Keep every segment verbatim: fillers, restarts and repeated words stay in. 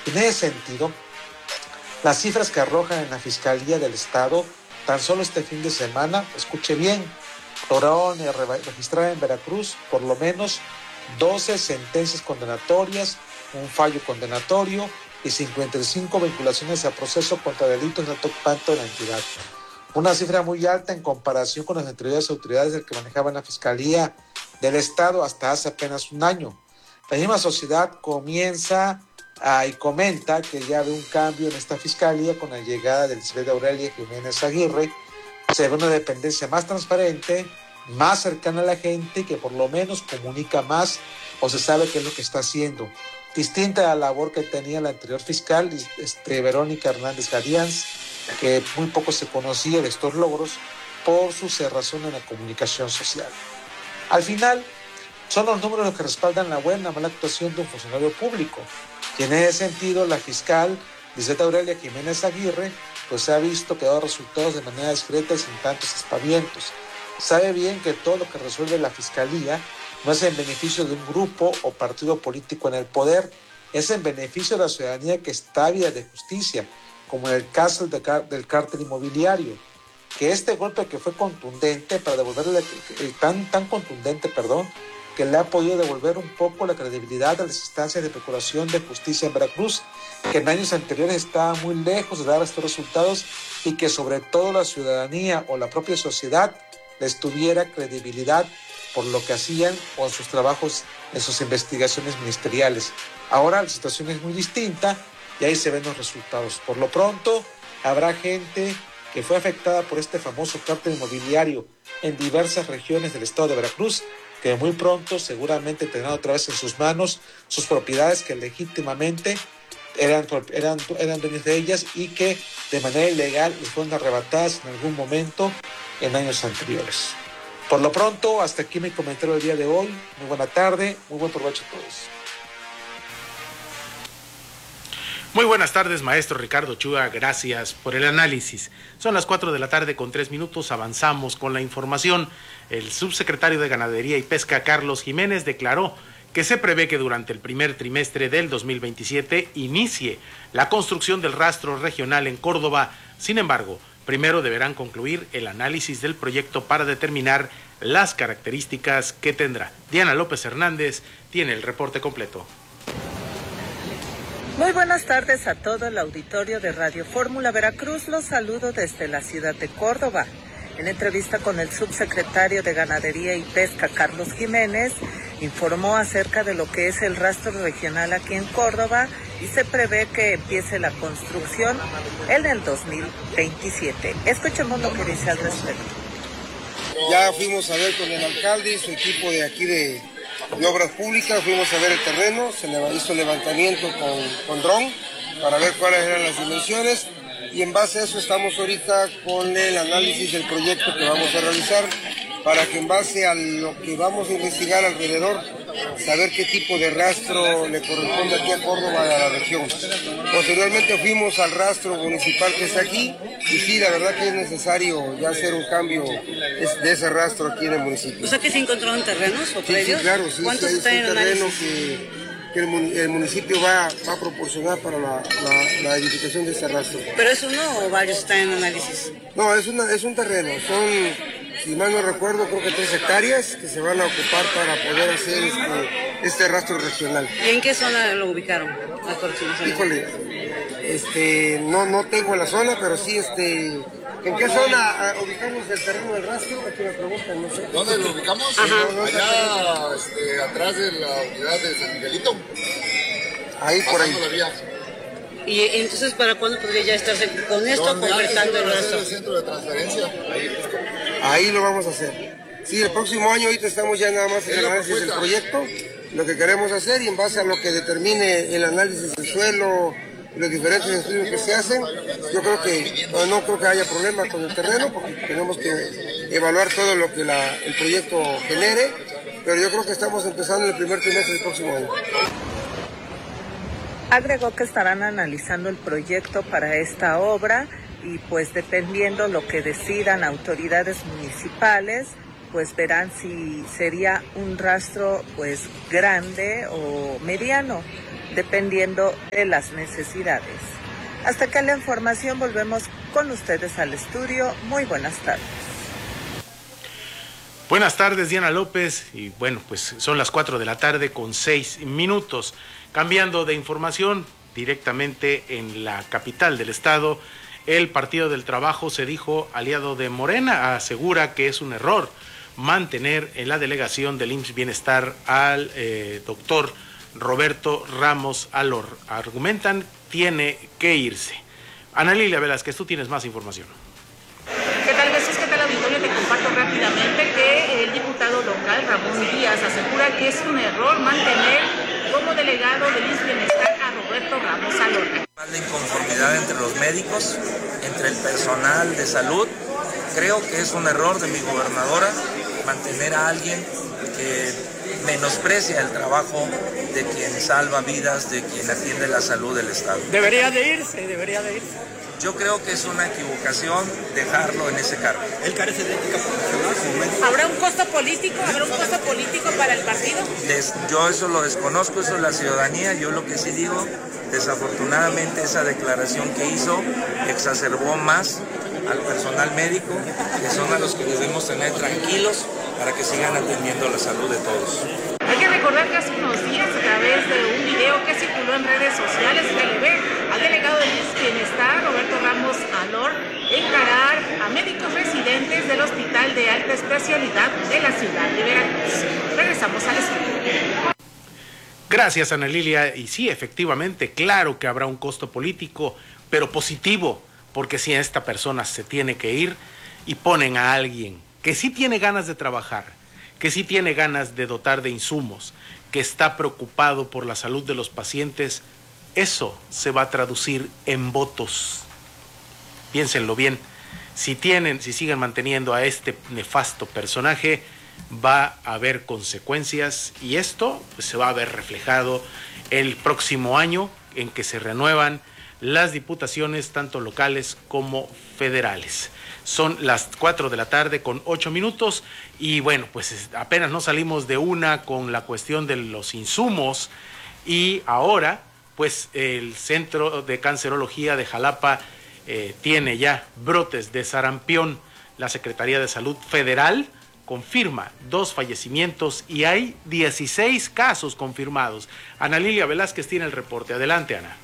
En ese sentido, las cifras que arrojan en la Fiscalía del Estado, tan solo este fin de semana, escuche bien, lograron registrar en Veracruz por lo menos doce sentencias condenatorias, un fallo condenatorio y cincuenta y cinco vinculaciones a proceso contra delitos de alto impacto de la entidad. Una cifra muy alta en comparación con las anteriores autoridades que manejaban la Fiscalía del Estado hasta hace apenas un año. La misma sociedad comienza a, y comenta que ya ve un cambio en esta Fiscalía con la llegada del licenciada Aurelia Jiménez Aguirre. Se ve una dependencia más transparente, más cercana a la gente y que por lo menos comunica más o se sabe qué es lo que está haciendo. Distinta a la labor que tenía la anterior fiscal, este, Verónica Hernández Gadianz, que muy poco se conocía de estos logros por su cerrazón en la comunicación social. Al final, son los números los que respaldan la buena o mala actuación de un funcionario público. Y en ese sentido, la fiscal licenciada Aurelia Jiménez Aguirre, pues ha visto que ha dado resultados de manera discreta y sin tantos aspavientos. Sabe bien que todo lo que resuelve la Fiscalía no es en beneficio de un grupo o partido político en el poder, es en beneficio de la ciudadanía que está ávida de justicia, como en el caso del cártel inmobiliario, que este golpe que fue contundente para devolverle, tan, tan contundente, perdón, que le ha podido devolver un poco la credibilidad a las instancias de procuración de justicia en Veracruz, que en años anteriores estaba muy lejos de dar estos resultados y que sobre todo la ciudadanía o la propia sociedad les tuviera credibilidad por lo que hacían o en sus trabajos, en sus investigaciones ministeriales. Ahora la situación es muy distinta y ahí se ven los resultados. Por lo pronto, habrá gente que fue afectada por este famoso cártel inmobiliario en diversas regiones del estado de Veracruz, que muy pronto seguramente tendrán otra vez en sus manos sus propiedades que legítimamente eran, eran, eran dueños de ellas y que de manera ilegal les fueron arrebatadas en algún momento en años anteriores. Por lo pronto, hasta aquí mi comentario del día de hoy. Muy buena tarde, muy buen provecho a todos. Muy buenas tardes, maestro Ricardo Chua, gracias por el análisis. Son las cuatro de la tarde con tres minutos, avanzamos con la información. El subsecretario de Ganadería y Pesca, Carlos Jiménez, declaró que se prevé que durante el primer trimestre del dos mil veintisiete inicie la construcción del rastro regional en Córdoba. Sin embargo, primero deberán concluir el análisis del proyecto para determinar las características que tendrá. Diana López Hernández tiene el reporte completo. Muy buenas tardes a todo el auditorio de Radio Fórmula Veracruz. Los saludo desde la ciudad de Córdoba. En entrevista con el subsecretario de Ganadería y Pesca, Carlos Jiménez, informó acerca de lo que es el rastro regional aquí en Córdoba y se prevé que empiece la construcción en el dos mil veintisiete. Escuchemos lo que dice al respecto. Ya fuimos a ver con el alcalde y su equipo de aquí de, de Obras Públicas, fuimos a ver el terreno, se le hizo levantamiento con, con dron para ver cuáles eran las dimensiones y en base a eso estamos ahorita con el análisis del proyecto que vamos a realizar para que en base a lo que vamos a investigar alrededor, saber qué tipo de rastro le corresponde aquí a Córdoba y a la región. Posteriormente fuimos al rastro municipal que está aquí y sí, la verdad que es necesario ya hacer un cambio de ese rastro aquí en el municipio. O sea que se encontraron terrenos o predios. Sí, sí, claro, sí, ¿Cuántos sí, están hay en un terreno análisis? que, que el, el municipio va, va a proporcionar para la, la, la edificación de ese rastro. ¿Pero es uno o varios están en análisis? No, es, una, es un terreno, son... Si mal no recuerdo, creo que tres hectáreas que se van a ocupar para poder hacer este, este rastro regional. ¿Y en qué zona lo ubicaron? La corrección. Híjole, este, no, no tengo la zona, pero sí, este, ¿en qué zona uh, ubicamos el terreno del rastro? Aquí me preguntan, no sé. ¿Dónde lo ubicamos? Ajá. Allá, este, atrás de la unidad de San Miguelito. Ahí, por ahí. La vía. ¿Y entonces para cuándo podría ya estarse con esto completando el rastro? El centro de transferencia. Ahí, ahí lo vamos a hacer. Sí, el próximo año ahorita estamos ya nada más en el análisis del proyecto, lo que queremos hacer y en base a lo que determine el análisis del suelo, los diferentes estudios que se hacen, yo creo que no, no creo que haya problema con el terreno porque tenemos que evaluar todo lo que la, el proyecto genere, pero yo creo que estamos empezando el primer trimestre del próximo año. Agregó que estarán analizando el proyecto para esta obra y pues dependiendo lo que decidan autoridades municipales, pues verán si sería un rastro pues grande o mediano. dependiendo de las necesidades. Hasta acá la información, volvemos con ustedes al estudio. Muy buenas tardes. Buenas tardes, Diana López, y bueno, pues son las cuatro de la tarde con seis minutos. Cambiando de información, directamente en la capital del estado, el Partido del Trabajo se dijo aliado de Morena, asegura que es un error mantener en la delegación del I M S S Bienestar al eh, doctor Roberto Ramos Alor. Argumentan, tiene que irse. Ana Lilia Velázquez, tú tienes más información. ¿Qué tal, Jesús? ¿Qué tal, auditorio? Te comparto rápidamente que el diputado local Ramón Díaz asegura que es un error mantener como delegado del I M S S Bienestar a Roberto Ramos Alor. La inconformidad entre los médicos, entre el personal de salud. Creo que es un error de mi gobernadora mantener a alguien que menosprecia el trabajo de quien salva vidas, de quien atiende la salud del Estado. Debería de irse, debería de irse. Yo creo que es una equivocación dejarlo en ese cargo. Él carece de ética profesional. ¿Habrá un costo político? ¿Habrá un costo político para el partido? Des, yo eso lo desconozco, eso es la ciudadanía. Yo lo que sí digo, desafortunadamente esa declaración que hizo exacerbó más al personal médico, que son a los que debemos tener tranquilos para que sigan atendiendo la salud de todos. Hay que recordar que hace unos días, a través de un video que circuló en redes sociales, se le ve al delegado del I M S S Bienestar, Roberto Ramos Alor, encarar a médicos residentes del Hospital de Alta Especialidad de la ciudad de Veracruz. Regresamos al estudio. Gracias, Ana Lilia. Y sí, efectivamente, claro que habrá un costo político, pero positivo, porque si esta persona se tiene que ir y ponen a alguien que sí tiene ganas de trabajar, que sí tiene ganas de dotar de insumos, que está preocupado por la salud de los pacientes, eso se va a traducir en votos. Piénsenlo bien, si tienen, si siguen manteniendo a este nefasto personaje, va a haber consecuencias y esto pues, se va a ver reflejado el próximo año en que se renuevan las diputaciones tanto locales como federales. Son las cuatro de la tarde con ocho minutos y bueno, pues apenas nos salimos de una con la cuestión de los insumos y ahora pues el Centro de Cancerología de Jalapa eh, tiene ya brotes de sarampión. La Secretaría de Salud Federal confirma dos fallecimientos y hay dieciséis casos confirmados. Ana Lilia Velázquez tiene el reporte. Adelante, Ana.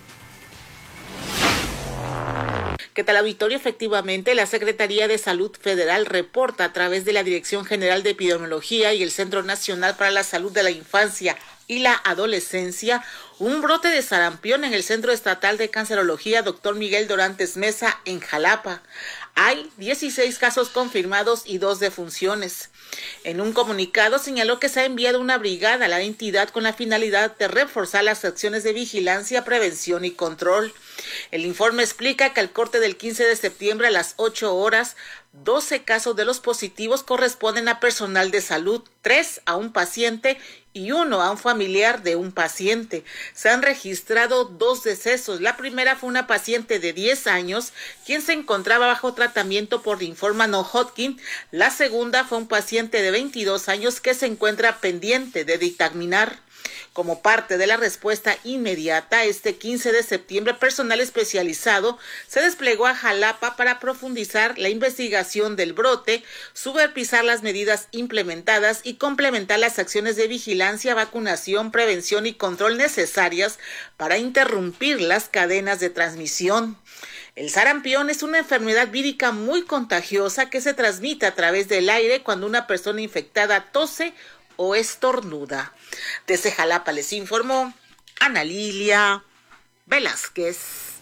¿Qué tal, auditorio? Efectivamente, la Secretaría de Salud Federal reporta a través de la Dirección General de Epidemiología y el Centro Nacional para la Salud de la Infancia y la Adolescencia un brote de sarampión en el Centro Estatal de Cancerología doctor Miguel Dorantes Mesa en Jalapa. Hay dieciséis casos confirmados y dos defunciones. En un comunicado señaló que se ha enviado una brigada a la entidad con la finalidad de reforzar las acciones de vigilancia, prevención y control. El informe explica que al corte del quince de septiembre a las ocho horas, doce casos de los positivos corresponden a personal de salud, tres a un paciente y uno a un familiar de un paciente. Se han registrado dos decesos. La primera fue una paciente de diez años, quien se encontraba bajo tratamiento por linfoma no Hodgkin. La segunda fue un paciente de veintidós años que se encuentra pendiente de dictaminar. Como parte de la respuesta inmediata, este quince de septiembre, personal especializado se desplegó a Jalapa para profundizar la investigación del brote, supervisar las medidas implementadas y complementar las acciones de vigilancia, vacunación, prevención y control necesarias para interrumpir las cadenas de transmisión. El sarampión es una enfermedad vírica muy contagiosa que se transmite a través del aire cuando una persona infectada tose o estornuda. Desde Jalapa les informó Ana Lilia Velázquez.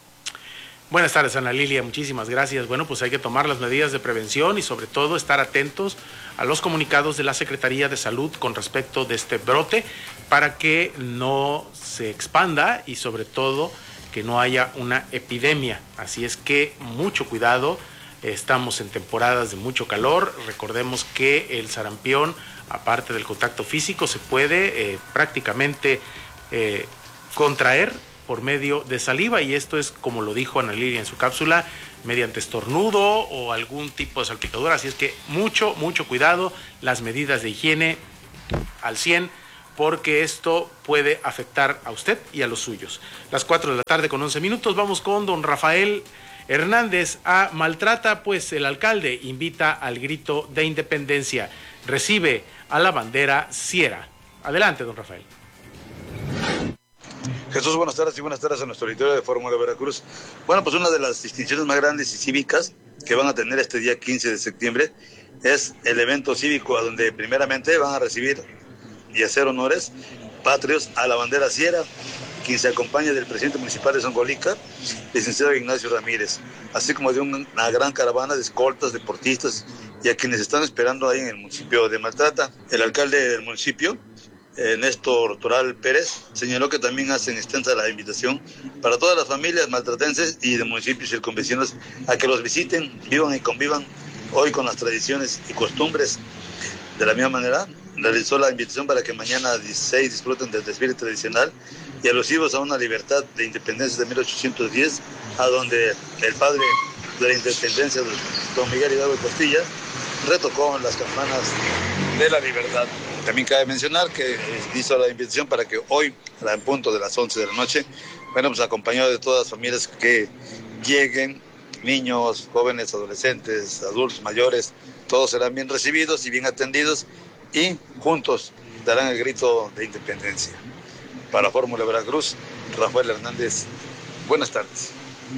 Buenas tardes, Ana Lilia, muchísimas gracias. Bueno, pues hay que tomar las medidas de prevención y sobre todo estar atentos a los comunicados de la Secretaría de Salud con respecto de este brote para que no se expanda y sobre todo que no haya una epidemia. Así es que mucho cuidado, estamos en temporadas de mucho calor. Recordemos que el sarampión, aparte del contacto físico, se puede eh, prácticamente eh, contraer por medio de saliva y esto es, como lo dijo Ana Lilia en su cápsula, mediante estornudo o algún tipo de salpicadura. Así es que mucho, mucho cuidado, las medidas de higiene al cien porque esto puede afectar a usted y a los suyos. Las cuatro de la tarde con once minutos, vamos con don Rafael Hernández. A maltrata, pues el alcalde invita al grito de independencia, recibe a la bandera Sierra. Adelante, don Rafael. Jesús, buenas tardes y buenas tardes a nuestro auditorio de Fórmula Veracruz. Bueno, pues una de las distinciones más grandes y cívicas que van a tener este día quince de septiembre es el evento cívico, a donde primeramente van a recibir y hacer honores patrios a la bandera Sierra, quien se acompaña del presidente municipal de Zongolica, licenciado Ignacio Ramírez, así como de una gran caravana de escoltas, deportistas y a quienes están esperando ahí en el municipio de Maltrata. El alcalde del municipio, eh, Néstor Toral Pérez, señaló que también hacen extensa la invitación para todas las familias maltratenses y de municipios circunvecinos a que los visiten, vivan y convivan hoy con las tradiciones y costumbres. De la misma manera, realizó la invitación para que mañana dieciséis disfruten del desfile tradicional y alusivos a una libertad de independencia de mil ochocientos diez, a donde el padre de la independencia, don Miguel Hidalgo de Costilla, retocó las campanas de la libertad. También cabe mencionar que hizo la invitación para que hoy, en punto de las once de la noche, bueno, pues acompañado de todas las familias que lleguen, niños, jóvenes, adolescentes, adultos, mayores, todos serán bien recibidos y bien atendidos y juntos darán el grito de independencia. Para Fórmula Veracruz, Rafael Hernández, buenas tardes.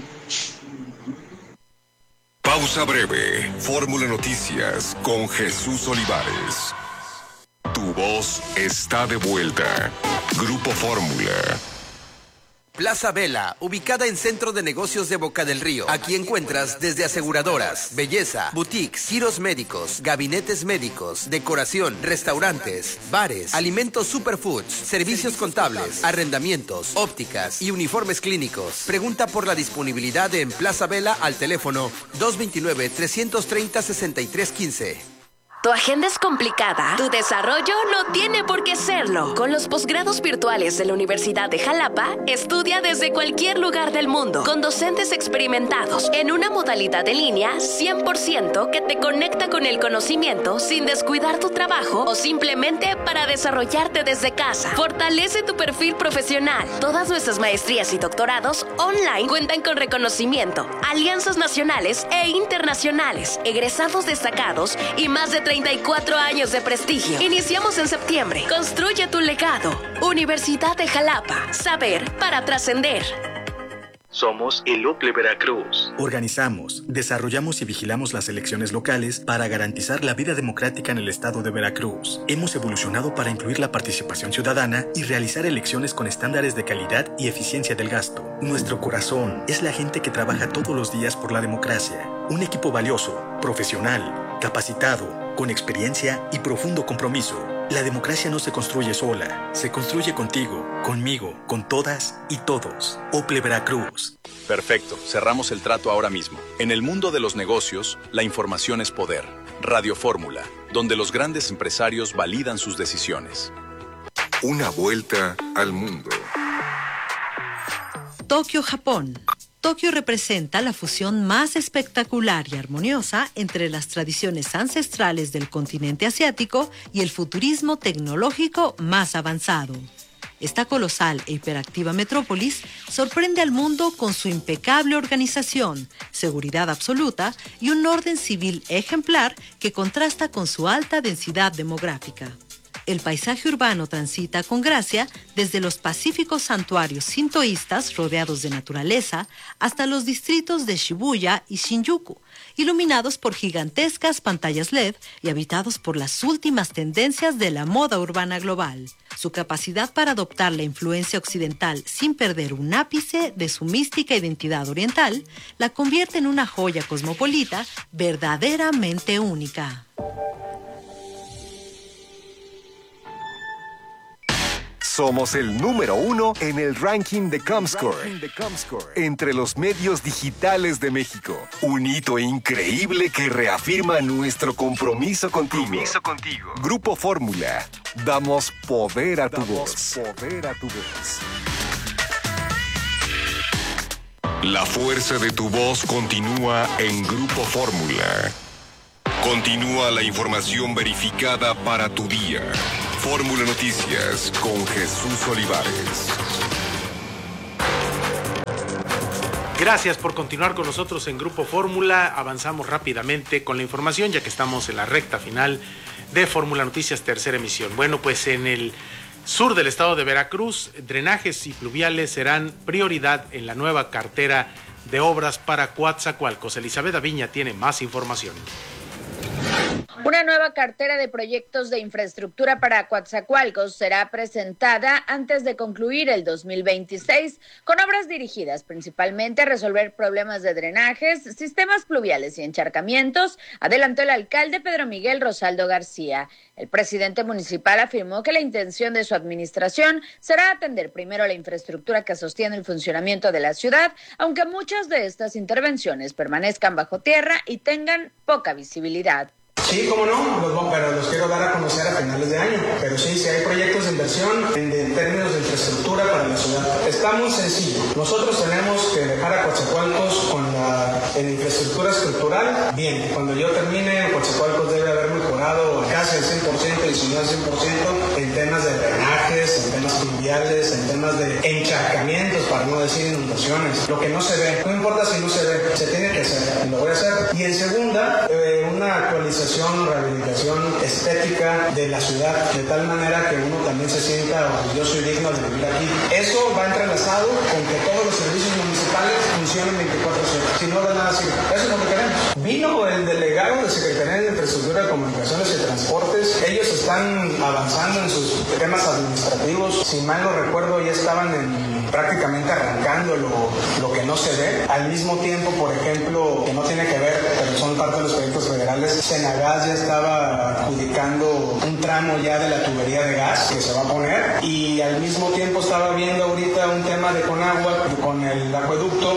Pausa breve. Fórmula Noticias con Jesús Olivares. Tu voz está de vuelta. Grupo Fórmula. Plaza Vela, ubicada en Centro de Negocios de Boca del Río. Aquí encuentras desde aseguradoras, belleza, boutiques, giros médicos, gabinetes médicos, decoración, restaurantes, bares, alimentos superfoods, servicios contables, arrendamientos, ópticas y uniformes clínicos. Pregunta por la disponibilidad en Plaza Vela al teléfono dos veintinueve, trescientos treinta, sesenta y tres quince. ¿Tu agenda es complicada? Tu desarrollo no tiene por qué serlo. Con los posgrados virtuales de la Universidad de Jalapa, estudia desde cualquier lugar del mundo, con docentes experimentados, en una modalidad en línea cien por ciento que te conecta con el conocimiento sin descuidar tu trabajo o simplemente para desarrollarte desde casa. Fortalece tu perfil profesional. Todas nuestras maestrías y doctorados online cuentan con reconocimiento, alianzas nacionales e internacionales, egresados destacados y más de treinta y cuatro años de prestigio. Iniciamos en septiembre. Construye tu legado. Universidad de Jalapa. Saber para trascender. Somos el U P L E Veracruz. Organizamos, desarrollamos y vigilamos las elecciones locales para garantizar la vida democrática en el estado de Veracruz. Hemos evolucionado para incluir la participación ciudadana y realizar elecciones con estándares de calidad y eficiencia del gasto. Nuestro corazón es la gente que trabaja todos los días por la democracia. Un equipo valioso, profesional, capacitado, con experiencia y profundo compromiso. La democracia no se construye sola, se construye contigo, conmigo, con todas y todos. U P L E Veracruz. Perfecto, cerramos el trato ahora mismo. En el mundo de los negocios, la información es poder. Radio Fórmula, donde los grandes empresarios validan sus decisiones. Una vuelta al mundo. Tokio, Japón. Tokio representa la fusión más espectacular y armoniosa entre las tradiciones ancestrales del continente asiático y el futurismo tecnológico más avanzado. Esta colosal e hiperactiva metrópolis sorprende al mundo con su impecable organización, seguridad absoluta y un orden civil ejemplar que contrasta con su alta densidad demográfica. El paisaje urbano transita con gracia desde los pacíficos santuarios sintoístas rodeados de naturaleza hasta los distritos de Shibuya y Shinjuku, iluminados por gigantescas pantallas L E D y habitados por las últimas tendencias de la moda urbana global. Su capacidad para adoptar la influencia occidental sin perder un ápice de su mística identidad oriental la convierte en una joya cosmopolita verdaderamente única. Somos el número uno en el ranking de Comscore, entre los medios digitales de México. Un hito increíble que reafirma nuestro compromiso contigo. Compromiso contigo. Grupo Fórmula. Damos poder a tu voz. Poder a tu voz. La fuerza de tu voz continúa en Grupo Fórmula. Continúa la información verificada para tu día. Fórmula Noticias con Jesús Olivares. Gracias por continuar con nosotros en Grupo Fórmula. Avanzamos rápidamente con la información ya que estamos en la recta final de Fórmula Noticias, tercera emisión. Bueno, pues en el sur del estado de Veracruz, drenajes y pluviales serán prioridad en la nueva cartera de obras para Coatzacoalcos. Elizabeth Aviña tiene más información. Una nueva cartera de proyectos de infraestructura para Coatzacoalcos será presentada antes de concluir el dos mil veintiséis, con obras dirigidas principalmente a resolver problemas de drenajes, sistemas pluviales y encharcamientos, adelantó el alcalde Pedro Miguel Rosaldo García. El presidente municipal afirmó que la intención de su administración será atender primero la infraestructura que sostiene el funcionamiento de la ciudad, aunque muchas de estas intervenciones permanezcan bajo tierra y tengan poca visibilidad. Sí, cómo no, los, pero los quiero dar a conocer a finales de año. Pero sí, sí hay proyectos de inversión en, en términos de infraestructura para la ciudad. Está muy sencillo. Nosotros tenemos que dejar a Coatzacoalcos con la en infraestructura estructural bien. Cuando yo termine, Coatzacoalcos debe haber mejorado casi el cien por ciento y si no el cien por ciento en temas de drenajes, en temas pluviales, en temas de encharcamientos, para no decir inundaciones. Lo que no se ve, no importa si no se ve, se tiene que hacer y lo voy a hacer. Y en segunda, eh, una actualización, rehabilitación estética de la ciudad, de tal manera que uno también se sienta orgulloso y digno de vivir aquí. Eso va entrelazado con que todos los servicios municipales funcionen veinticuatro siete. Si no, de nada sirve. Eso es lo que queremos. Vino el delegado de Secretaría de Infraestructura de Comunicaciones y Transportes. Ellos están avanzando en sus temas administrativos. Si mal no recuerdo, ya estaban en, prácticamente arrancando lo, lo que no se ve. Al mismo tiempo, por ejemplo, que no tiene que ver, pero son parte de los proyectos federales, Senagas ya estaba adjudicando un tramo ya de la tubería de gas que se va a poner, y al mismo tiempo estaba viendo ahorita un tema de Conagua con el acueducto,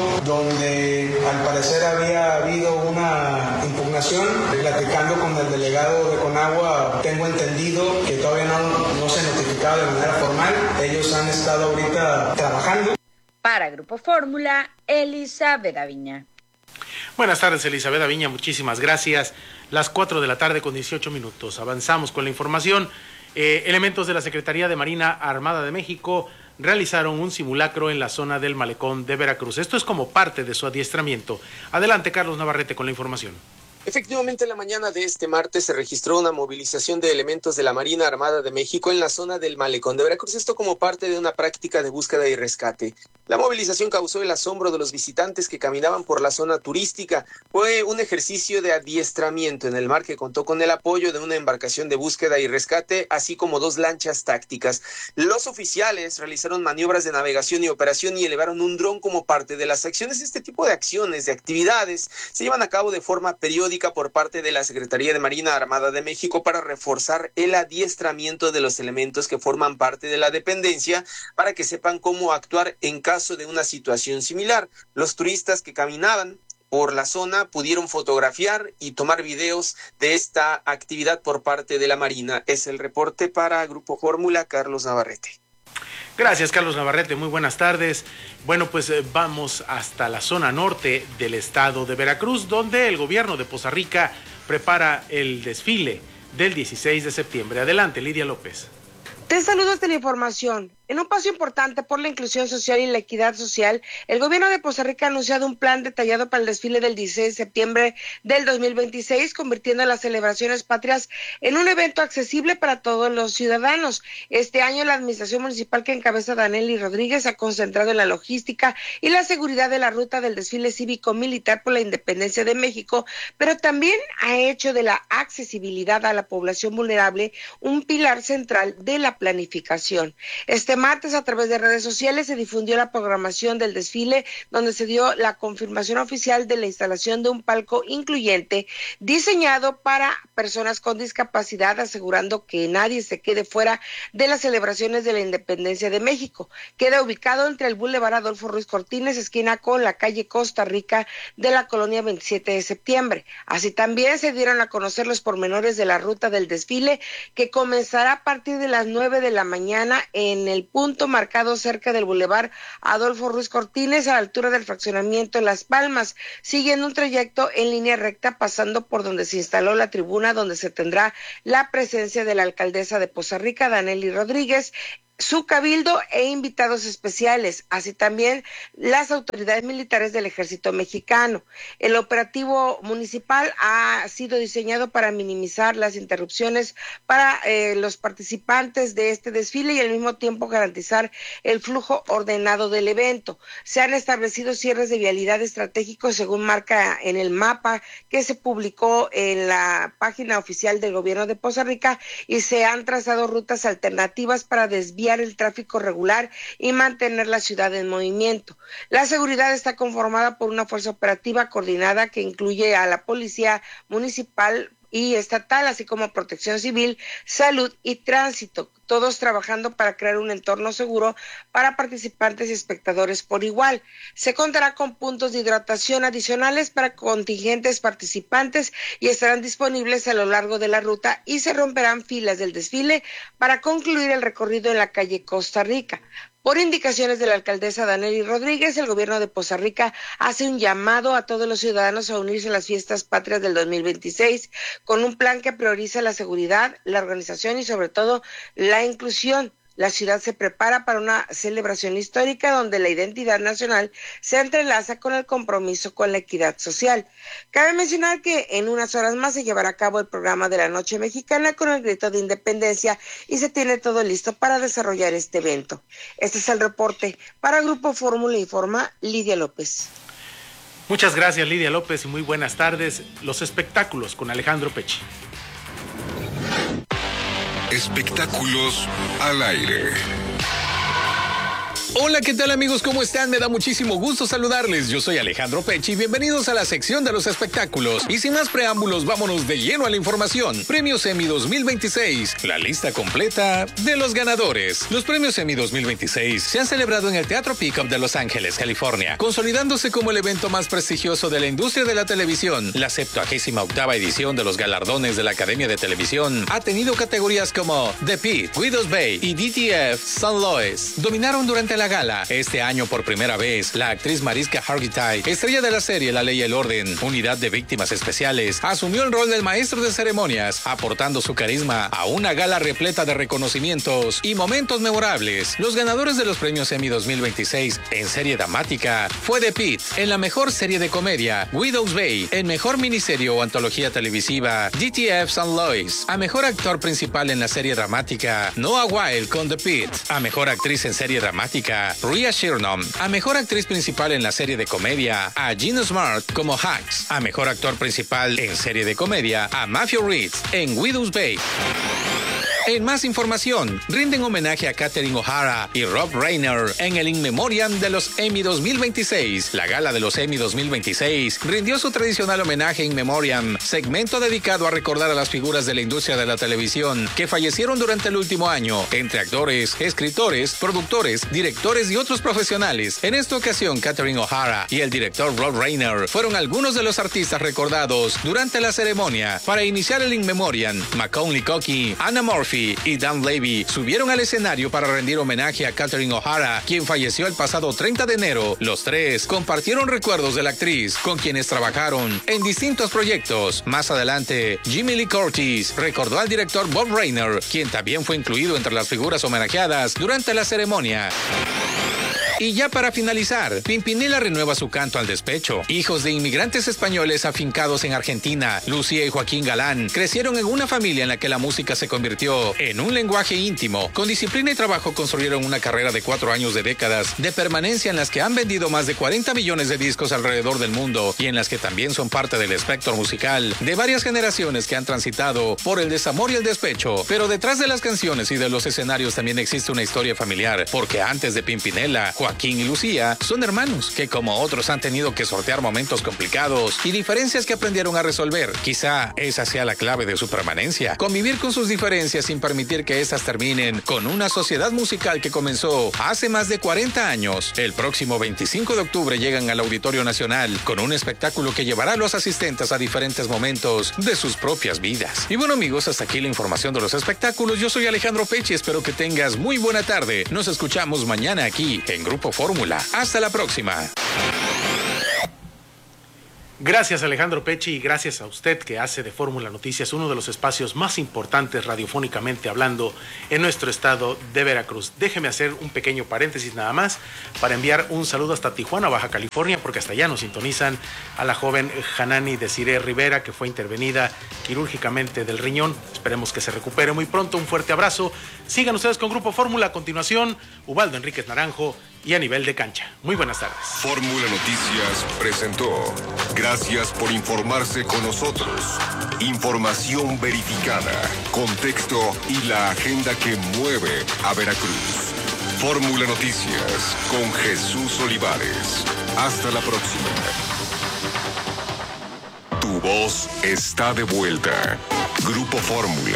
donde al parecer había habido una impugnación. Platicando con el delegado de Conagua, tengo entendido que todavía no, no se ha notificado de manera formal. Ellos han estado ahorita trabajando. Para Grupo Fórmula, Elizabeth Aviña. Buenas tardes, Elizabeth Aviña, muchísimas gracias. Las cuatro de la tarde con dieciocho minutos. Avanzamos con la información. Eh, elementos de la Secretaría de Marina Armada de México realizaron un simulacro en la zona del malecón de Veracruz. Esto es como parte de su adiestramiento. Adelante, Carlos Navarrete, con la información. Efectivamente, la mañana de este martes se registró una movilización de elementos de la Marina Armada de México en la zona del malecón de Veracruz, esto como parte de una práctica de búsqueda y rescate. La movilización causó el asombro de los visitantes que caminaban por la zona turística. Fue un ejercicio de adiestramiento en el mar que contó con el apoyo de una embarcación de búsqueda y rescate, así como dos lanchas tácticas. Los oficiales realizaron maniobras de navegación y operación y elevaron un dron como parte de las acciones. Este tipo de acciones, de actividades, se llevan a cabo de forma periódica por parte de la Secretaría de Marina Armada de México para reforzar el adiestramiento de los elementos que forman parte de la dependencia para que sepan cómo actuar en caso de una situación similar. Los turistas que caminaban por la zona pudieron fotografiar y tomar videos de esta actividad por parte de la Marina. Es el reporte para Grupo Fórmula, Carlos Navarrete. Gracias, Carlos Navarrete, muy buenas tardes. Bueno, pues eh, vamos hasta la zona norte del estado de Veracruz, donde el gobierno de Poza Rica prepara el desfile del dieciséis de septiembre. Adelante, Lidia López. Te saludo esta la información. En un paso importante por la inclusión social y la equidad social, el gobierno de Poza Rica ha anunciado un plan detallado para el desfile del dieciséis de septiembre del dos mil veintiséis, convirtiendo las celebraciones patrias en un evento accesible para todos los ciudadanos. Este año, la administración municipal que encabeza Danelli Rodríguez ha concentrado en la logística y la seguridad de la ruta del desfile cívico-militar por la independencia de México, pero también ha hecho de la accesibilidad a la población vulnerable un pilar central de la planificación. Este martes, a través de redes sociales, se difundió la programación del desfile, donde se dio la confirmación oficial de la instalación de un palco incluyente diseñado para personas con discapacidad, asegurando que nadie se quede fuera de las celebraciones de la independencia de México. Queda ubicado entre el Boulevard Adolfo Ruiz Cortines, esquina con la calle Costa Rica de la colonia veintisiete de septiembre. Así también se dieron a conocer los pormenores de la ruta del desfile, que comenzará a partir de las nueve de la mañana en el punto marcado cerca del bulevar Adolfo Ruiz Cortines a la altura del fraccionamiento Las Palmas, siguiendo un trayecto en línea recta pasando por donde se instaló la tribuna donde se tendrá la presencia de la alcaldesa de Poza Rica, Danely Rodríguez, su cabildo e invitados especiales, así también las autoridades militares del Ejército Mexicano. El operativo municipal ha sido diseñado para minimizar las interrupciones para eh, los participantes de este desfile y al mismo tiempo garantizar el flujo ordenado del evento. Se han establecido cierres de vialidad estratégicos según marca en el mapa que se publicó en la página oficial del gobierno de Poza Rica y se han trazado rutas alternativas para desviar el tráfico regular y mantener la ciudad en movimiento. La seguridad está conformada por una fuerza operativa coordinada que incluye a la Policía Municipal y estatal, así como Protección Civil, Salud y Tránsito, todos trabajando para crear un entorno seguro para participantes y espectadores por igual. Se contará con puntos de hidratación adicionales para contingentes participantes y estarán disponibles a lo largo de la ruta y se romperán filas del desfile para concluir el recorrido en la calle Costa Rica. Por indicaciones de la alcaldesa Danely Rodríguez, el gobierno de Poza Rica hace un llamado a todos los ciudadanos a unirse a las fiestas patrias del dos mil veintiséis con un plan que prioriza la seguridad, la organización y sobre todo la inclusión. La ciudad se prepara para una celebración histórica donde la identidad nacional se entrelaza con el compromiso con la equidad social. Cabe mencionar que en unas horas más se llevará a cabo el programa de la Noche Mexicana con el grito de independencia y se tiene todo listo para desarrollar este evento. Este es el reporte. Para Grupo Fórmula informa Lidia López. Muchas gracias, Lidia López, y muy buenas tardes. Los espectáculos con Alejandro Pechi. Espectáculos al aire. Hola, ¿qué tal amigos? ¿Cómo están? Me da muchísimo gusto saludarles. Yo soy Alejandro Pechi. Bienvenidos a la sección de los espectáculos. Y sin más preámbulos, vámonos de lleno a la información. Premios Emmy dos mil veintiséis. La lista completa de los ganadores. Los Premios Emmy dos mil veintiséis se han celebrado en el Teatro Pickup de Los Ángeles, California, consolidándose como el evento más prestigioso de la industria de la televisión. La septuagésima octava edición de los galardones de la Academia de Televisión ha tenido categorías como The Pit, Widows Bay y D T F Saint Louis. Dominaron durante la gala. Este año, por primera vez, la actriz Mariska Hargitay, estrella de la serie La Ley y el Orden, Unidad de Víctimas Especiales, asumió el rol del maestro de ceremonias, aportando su carisma a una gala repleta de reconocimientos y momentos memorables. Los ganadores de los premios Emmy dos mil veintiséis en serie dramática fue The Pit en la mejor serie de comedia, Widows Bay en mejor miniserie o antología televisiva, D T F Saint Louis, a mejor actor principal en la serie dramática, Noah Wyle con The Pit, a mejor actriz en serie dramática, Rhea Shirnam, a mejor actriz principal en la serie de comedia, a Gina Smart como Hacks, a mejor actor principal en serie de comedia, a Matthew Reed en Widows Bay. En más información, rinden homenaje a Catherine O'Hara y Rob Reiner en el In Memoriam de los Emmy dos mil veintiséis. La gala de los Emmy dos mil veintiséis rindió su tradicional homenaje In Memoriam, segmento dedicado a recordar a las figuras de la industria de la televisión que fallecieron durante el último año, entre actores, escritores, productores, directores y otros profesionales. En esta ocasión, Catherine O'Hara y el director Rob Reiner fueron algunos de los artistas recordados durante la ceremonia. Para iniciar el In Memoriam, Macaulay Culkin, Anna Murphy y Dan Levy subieron al escenario para rendir homenaje a Catherine O'Hara, quien falleció el pasado treinta de enero. Los tres compartieron recuerdos de la actriz, con quienes trabajaron en distintos proyectos. Más adelante, Jamie Lee Curtis recordó al director Bob Reiner, quien también fue incluido entre las figuras homenajeadas durante la ceremonia. Y ya para finalizar, Pimpinela renueva su canto al despecho. Hijos de inmigrantes españoles afincados en Argentina, Lucía y Joaquín Galán, crecieron en una familia en la que la música se convirtió en un lenguaje íntimo. Con disciplina y trabajo construyeron una carrera de cuatro años de décadas de permanencia en las que han vendido más de cuarenta millones de discos alrededor del mundo y en las que también son parte del espectro musical de varias generaciones que han transitado por el desamor y el despecho. Pero detrás de las canciones y de los escenarios también existe una historia familiar, porque antes de Pimpinela, Joaquín Joaquín y Lucía son hermanos que, como otros, han tenido que sortear momentos complicados y diferencias que aprendieron a resolver. Quizá esa sea la clave de su permanencia: convivir con sus diferencias sin permitir que éstas terminen con una sociedad musical que comenzó hace más de cuarenta años. El próximo veinticinco de octubre llegan al Auditorio Nacional con un espectáculo que llevará a los asistentes a diferentes momentos de sus propias vidas. Y bueno, amigos, hasta aquí la información de los espectáculos. Yo soy Alejandro Pechi, espero que tengas muy buena tarde. Nos escuchamos mañana aquí en Grupo Fórmula. Hasta la próxima. Gracias, Alejandro Pechi, y gracias a usted que hace de Fórmula Noticias uno de los espacios más importantes radiofónicamente hablando en nuestro estado de Veracruz. Déjeme hacer un pequeño paréntesis nada más para enviar un saludo hasta Tijuana, Baja California, porque hasta allá nos sintonizan a la joven Hanani Desiree Rivera, que fue intervenida quirúrgicamente del riñón. Esperemos que se recupere muy pronto. Un fuerte abrazo. Sigan ustedes con Grupo Fórmula. A continuación, Ubaldo Enríquez Naranjo y A Nivel de Cancha. Muy buenas tardes. Fórmula Noticias presentó. Gracias por informarse con nosotros. Información verificada, contexto y la agenda que mueve a Veracruz. Fórmula Noticias con Jesús Olivares. Hasta la próxima. Tu voz está de vuelta. Grupo Fórmula.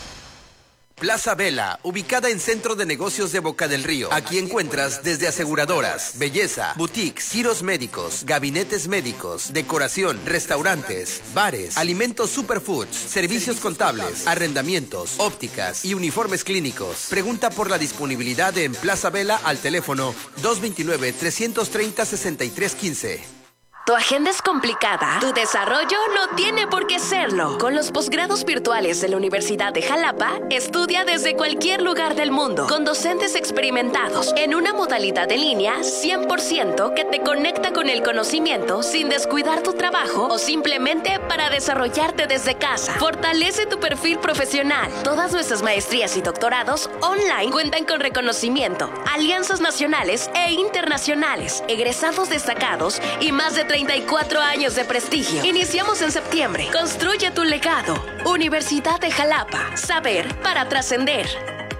Plaza Vela, ubicada en Centro de Negocios de Boca del Río. Aquí encuentras desde aseguradoras, belleza, boutiques, giros médicos, gabinetes médicos, decoración, restaurantes, bares, alimentos superfoods, servicios contables, arrendamientos, ópticas y uniformes clínicos. Pregunta por la disponibilidad en Plaza Vela al teléfono dos veintinueve, trescientos treinta, sesenta y tres quince. Tu agenda es complicada. Tu desarrollo no tiene por qué serlo. Con los posgrados virtuales de la Universidad de Jalapa, estudia desde cualquier lugar del mundo, con docentes experimentados, en una modalidad en línea cien por ciento que te conecta con el conocimiento sin descuidar tu trabajo o simplemente para desarrollarte desde casa. Fortalece tu perfil profesional. Todas nuestras maestrías y doctorados online cuentan con reconocimiento, alianzas nacionales e internacionales, egresados destacados y más de treinta y cuatro años de prestigio. Iniciamos en septiembre. Construye tu legado. Universidad de Jalapa. Saber para trascender.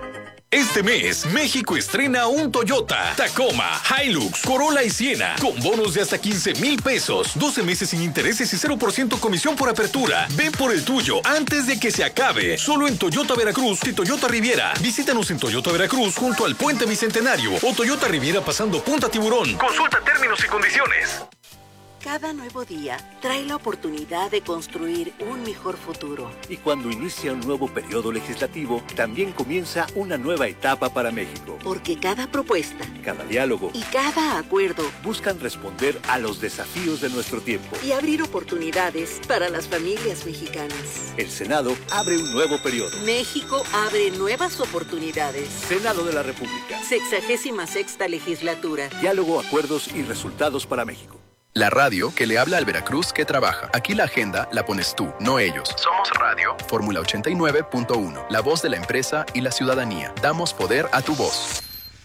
Este mes, México estrena un Toyota, Tacoma, Hilux, Corolla y Siena, con bonos de hasta quince mil pesos, doce meses sin intereses y cero por ciento comisión por apertura. Ven por el tuyo antes de que se acabe. Solo en Toyota Veracruz y Toyota Riviera. Visítanos en Toyota Veracruz junto al Puente Bicentenario o Toyota Riviera pasando Punta Tiburón. Consulta términos y condiciones. Cada nuevo día trae la oportunidad de construir un mejor futuro. Y cuando inicia un nuevo periodo legislativo, también comienza una nueva etapa para México. Porque cada propuesta, cada diálogo y cada acuerdo buscan responder a los desafíos de nuestro tiempo y abrir oportunidades para las familias mexicanas. El Senado abre un nuevo periodo. México abre nuevas oportunidades. Senado de la República. Sexagésima sexta legislatura. Diálogo, acuerdos y resultados para México. La radio que le habla al Veracruz que trabaja. Aquí la agenda la pones tú, no ellos. Somos Radio. Fórmula ochenta y nueve punto uno. La voz de la empresa y la ciudadanía. Damos poder a tu voz.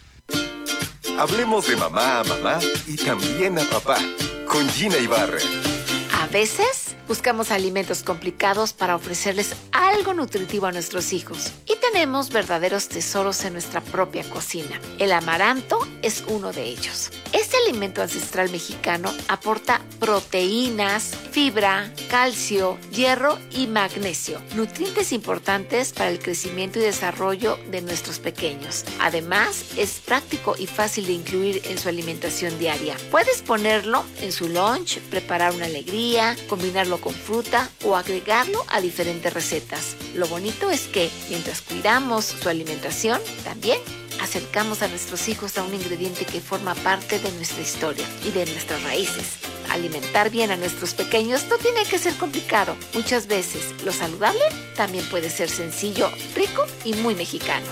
Hablemos de mamá a mamá y también a papá. Con Gina Ibarra. A veces buscamos alimentos complicados para ofrecerles algo nutritivo a nuestros hijos. Y tenemos verdaderos tesoros en nuestra propia cocina. El amaranto es uno de ellos. Este alimento ancestral mexicano aporta proteínas, fibra, calcio, hierro y magnesio, nutrientes importantes para el crecimiento y desarrollo de nuestros pequeños. Además, es práctico y fácil de incluir en su alimentación diaria. Puedes ponerlo en su lunch, preparar una alegría, combinarlo con fruta o agregarlo a diferentes recetas. Lo bonito es que, mientras cuidamos su alimentación, también acercamos a nuestros hijos a un ingrediente que forma parte de nuestra historia y de nuestras raíces. Alimentar bien a nuestros pequeños no tiene que ser complicado. Muchas veces lo saludable también puede ser sencillo, rico y muy mexicano.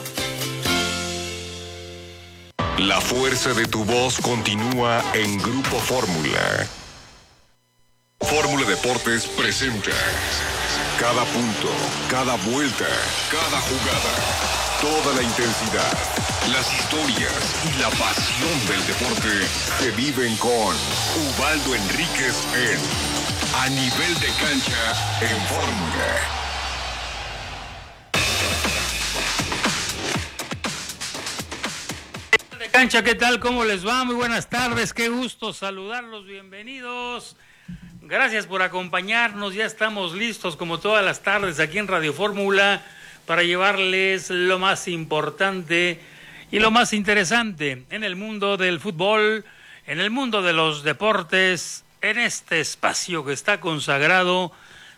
La fuerza de tu voz continúa en Grupo Fórmula. Fórmula Deportes presenta cada punto, cada vuelta, cada jugada. Toda la intensidad, las historias y la pasión del deporte se viven con Ubaldo Enríquez en A Nivel de Cancha en Fórmula. Cancha, ¿qué tal? ¿Cómo les va? Muy buenas tardes, qué gusto saludarlos, bienvenidos. Gracias por acompañarnos, ya estamos listos como todas las tardes aquí en Radio Fórmula para llevarles lo más importante y lo más interesante en el mundo del fútbol, en el mundo de los deportes, en este espacio que está consagrado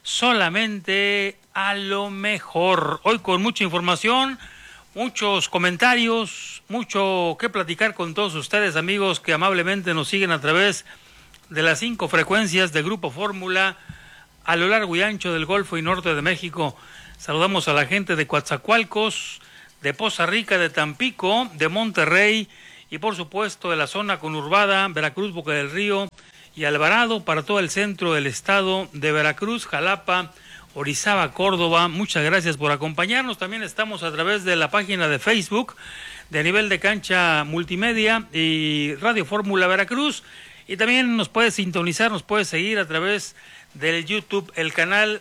solamente a lo mejor. Hoy con mucha información, muchos comentarios, mucho que platicar con todos ustedes, amigos que amablemente nos siguen a través de las cinco frecuencias de Grupo Fórmula a lo largo y ancho del Golfo y Norte de México. Saludamos a la gente de Coatzacoalcos, de Poza Rica, de Tampico, de Monterrey y por supuesto de la zona conurbada, Veracruz, Boca del Río y Alvarado, para todo el centro del estado de Veracruz, Jalapa, Orizaba, Córdoba. Muchas gracias por acompañarnos. También estamos a través de la página de Facebook de A Nivel de Cancha Multimedia y Radio Fórmula Veracruz. Y también nos puede sintonizar, nos puede seguir a través del YouTube, el canal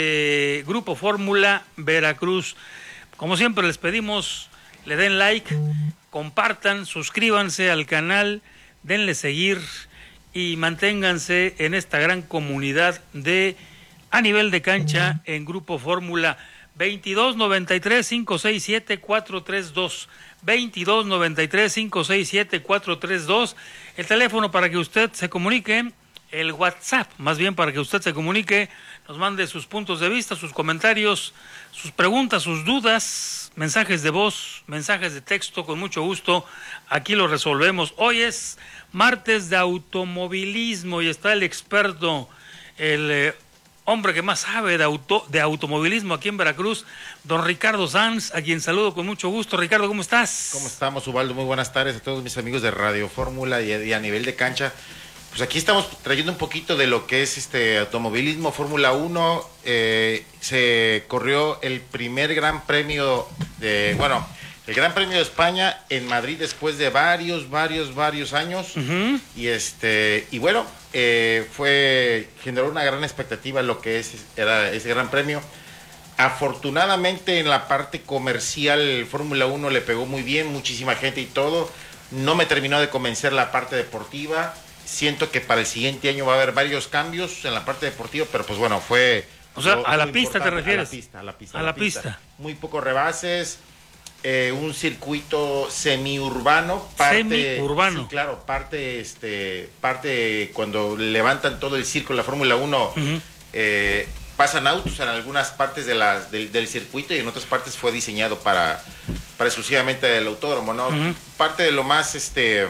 de Grupo Fórmula Veracruz. Como siempre les pedimos, le den like, compartan, suscríbanse al canal, denle seguir y manténganse en esta gran comunidad de A Nivel de Cancha en Grupo Fórmula. Veintidós noventa y tres, cinco seis siete, cuatro tres dos, veintidós noventa y tres, cinco seis siete, cuatro tres dos, el teléfono para que usted se comunique, el WhatsApp más bien para que usted se comunique, nos mande sus puntos de vista, sus comentarios, sus preguntas, sus dudas, mensajes de voz, mensajes de texto, con mucho gusto aquí lo resolvemos. Hoy es martes de automovilismo y está el experto, el eh, hombre que más sabe de auto de automovilismo aquí en Veracruz, don Ricardo Sanz, a quien saludo con mucho gusto. Ricardo, ¿cómo estás? ¿Cómo estamos, Ubaldo? Muy buenas tardes a todos mis amigos de Radio Fórmula y, y A Nivel de Cancha. Pues aquí estamos trayendo un poquito de lo que es este automovilismo, Fórmula uno. Eh, se corrió el primer Gran Premio de, bueno, el Gran Premio de España en Madrid después de varios, varios, varios años. Uh-huh. Y este, y bueno, eh, fue, generó una gran expectativa lo que es, era ese Gran Premio. Afortunadamente en la parte comercial Fórmula uno le pegó muy bien, muchísima gente y todo. No me terminó de convencer la parte deportiva. Siento que para el siguiente año va a haber varios cambios en la parte deportiva, pero pues bueno, fue... O sea, a la pista te refieres. A la pista, a la pista. A la pista. Muy pocos rebases, eh, un circuito semiurbano. Parte, semiurbano. Sí, claro, parte, este, parte cuando levantan todo el circo en la Fórmula uno, uh-huh. eh, pasan autos en algunas partes de la, del, del circuito y en otras partes fue diseñado para, para exclusivamente el autódromo, ¿no? Uh-huh. Parte de lo más, este...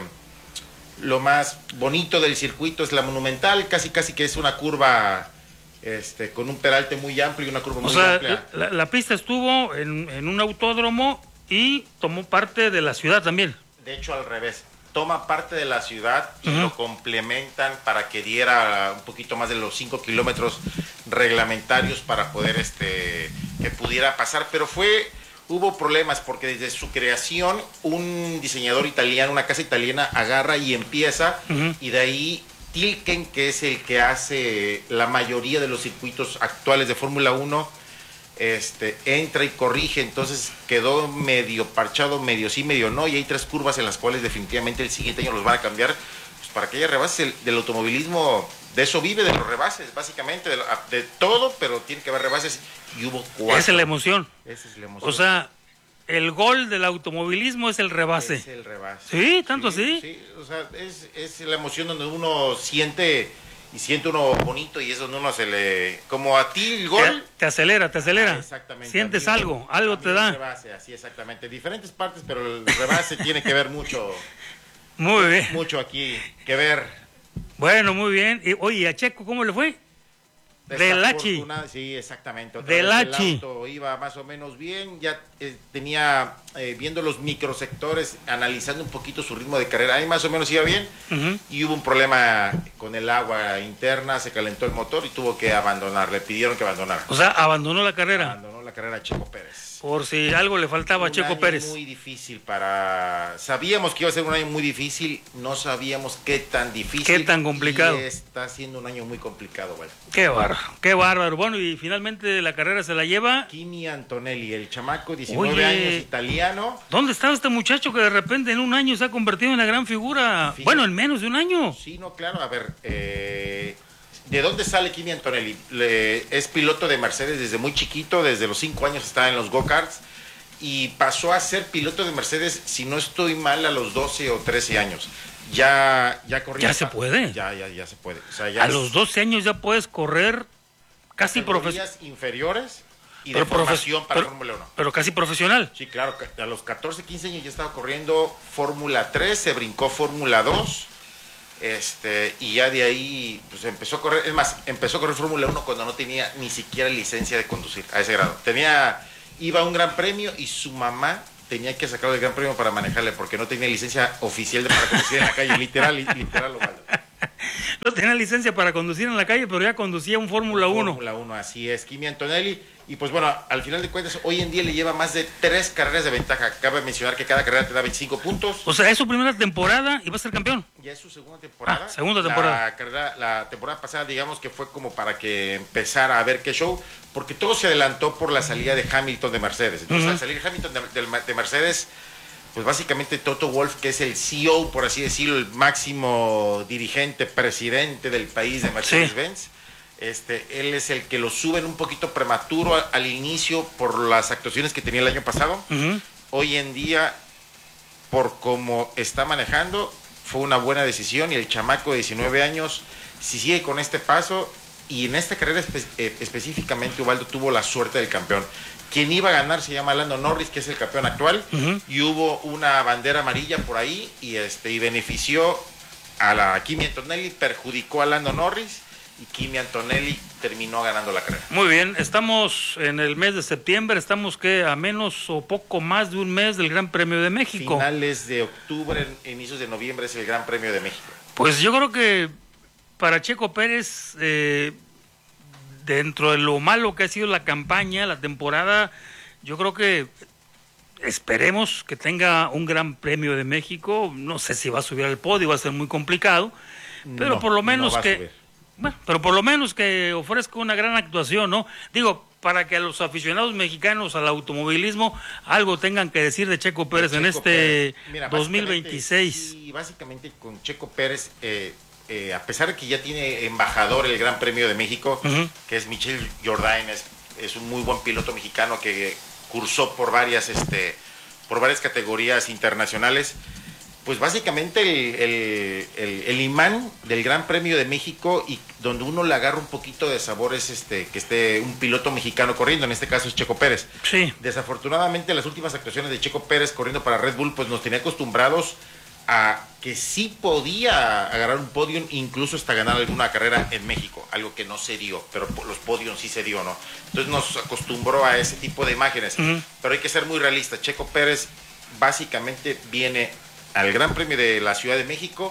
Lo más bonito del circuito es la Monumental, casi casi que es una curva este, con un peralte muy amplio y una curva o muy sea, amplia. La, la pista estuvo en, en un autódromo y tomó parte de la ciudad también. De hecho, al revés. Toma parte de la ciudad y uh-huh. lo complementan para que diera un poquito más de los cinco kilómetros reglamentarios para poder este que pudiera pasar, pero fue... Hubo problemas porque desde su creación un diseñador italiano, una casa italiana agarra y empieza uh-huh. y de ahí Tilken, que es el que hace la mayoría de los circuitos actuales de Fórmula uno, este, entra y corrige, entonces quedó medio parchado, medio sí, medio no, y hay tres curvas en las cuales definitivamente el siguiente año los van a cambiar, pues para que haya rebases. El, del automovilismo, de eso vive, de los rebases, básicamente, de, de todo, pero tiene que haber rebases. Y hubo cuatro. Esa es la emoción. Esa es la emoción. O sea, el gol del automovilismo es el rebase. Es el rebase. Sí, tanto sí, así. Sí, o sea, es, es la emoción donde uno siente y siente uno bonito y es donde uno se le... Como a ti el gol... Te, te acelera, te acelera. Ah, exactamente. Sientes mí, algo, algo te da. El rebase, así exactamente. Diferentes partes, pero el rebase tiene que ver mucho. Muy bien. Mucho aquí que ver. Bueno, muy bien. Y, oye, ¿a Checo cómo le fue? Del Lachi. Sí, exactamente. Del Lachi. El auto iba más o menos bien, ya eh, tenía, eh, viendo los microsectores, analizando un poquito su ritmo de carrera, ahí más o menos iba bien, uh-huh. y hubo un problema con el agua interna, se calentó el motor y tuvo que abandonar, le pidieron que abandonara. O sea, abandonó la carrera. Abandonó la carrera Checo Pérez. Por si algo le faltaba a Checo año Pérez. Muy difícil para... Sabíamos que iba a ser un año muy difícil, no sabíamos qué tan difícil. Qué tan complicado. Y está siendo un año muy complicado, ¿vale? Qué bárbaro, qué bárbaro. Bueno, y finalmente la carrera se la lleva... Kimi Antonelli, el chamaco, diecinueve Oye, años, italiano. ¿Dónde estaba este muchacho que de repente en un año se ha convertido en una gran figura? Fíjate. Bueno, en menos de un año. Sí, no, claro, a ver... Eh... ¿De dónde sale Kimi Antonelli? Le, es piloto de Mercedes desde muy chiquito, desde los cinco años estaba en los go-karts y pasó a ser piloto de Mercedes, si no estoy mal, a los doce o trece años. Ya, ya corría. ¿Ya se puede? Ya, ya, ya se puede. O sea, ya a es, los doce años ya puedes correr casi profesional. inferiores y pero de formación para pero, Fórmula uno. Pero casi profesional. Sí, claro, a los catorce, quince años ya estaba corriendo Fórmula tres, se brincó Fórmula dos. Este, y ya de ahí pues empezó a correr, es más, empezó a correr Fórmula uno cuando no tenía ni siquiera licencia de conducir, a ese grado. Tenía, iba a un gran premio y su mamá tenía que sacarlo del gran premio para manejarle, porque no tenía licencia oficial de para conducir en la calle, literal, literal lo malo. No tenía licencia para conducir en la calle, pero ya conducía un Fórmula uno. Fórmula uno, así es, Kimi Antonelli. Y pues bueno, al final de cuentas, hoy en día le lleva más de tres carreras de ventaja. Cabe mencionar que cada carrera te da veinticinco puntos. O sea, es su primera temporada y va a ser campeón. Ya es su segunda temporada. Ah, segunda temporada. La, carrera, la temporada pasada, digamos que fue como para que empezara a ver qué show, porque todo se adelantó por la salida de Hamilton de Mercedes. Entonces, uh-huh. al salir Hamilton de, de, de Mercedes, pues básicamente Toto Wolff, que es el C E O, por así decirlo, el máximo dirigente, presidente del país de Mercedes-Benz, sí. Este, él es el que lo suben un poquito prematuro al, al inicio por las actuaciones que tenía el año pasado. Uh-huh. Hoy en día, por cómo está manejando, fue una buena decisión y el chamaco de diecinueve años, si sigue con este paso, y en esta carrera espe- eh, específicamente Ubaldo tuvo la suerte del campeón. Quien iba a ganar se llama Lando Norris, que es el campeón actual, uh-huh. y hubo una bandera amarilla por ahí y, este, y benefició a la Kimi Antonelli, perjudicó a Lando Norris, y Kimi Antonelli terminó ganando la carrera. Muy bien, estamos en el mes de septiembre, estamos que a menos o poco más de un mes del Gran Premio de México. Finales de octubre, inicios de noviembre es el Gran Premio de México. Pues yo creo que para Checo Pérez, eh, dentro de lo malo que ha sido la campaña, la temporada, yo creo que esperemos que tenga un Gran Premio de México. No sé si va a subir al podio, va a ser muy complicado, pero no, por lo menos no que... Bueno, pero por lo menos que ofrezca una gran actuación, ¿no? Digo, para que a los aficionados mexicanos al automovilismo algo tengan que decir de Checo Pérez de Checo en este Pérez. Mira, dos mil veintiséis. Y básicamente con Checo Pérez, eh, eh, a pesar de que ya tiene embajador el Gran Premio de México, uh-huh. que es Michel Jourdain, es, es un muy buen piloto mexicano que cursó por varias, este, por varias categorías internacionales. Pues básicamente el, el, el, el imán del Gran Premio de México y donde uno le agarra un poquito de sabor es este, que esté un piloto mexicano corriendo, en este caso es Checo Pérez. Sí. Desafortunadamente las últimas actuaciones de Checo Pérez corriendo para Red Bull pues nos tenía acostumbrados a que sí podía agarrar un podium, incluso hasta ganar alguna carrera en México, algo que no se dio, pero los podiums sí se dio, ¿no? Entonces nos acostumbró a ese tipo de imágenes, uh-huh. pero hay que ser muy realista. Checo Pérez básicamente viene al Gran Premio de la Ciudad de México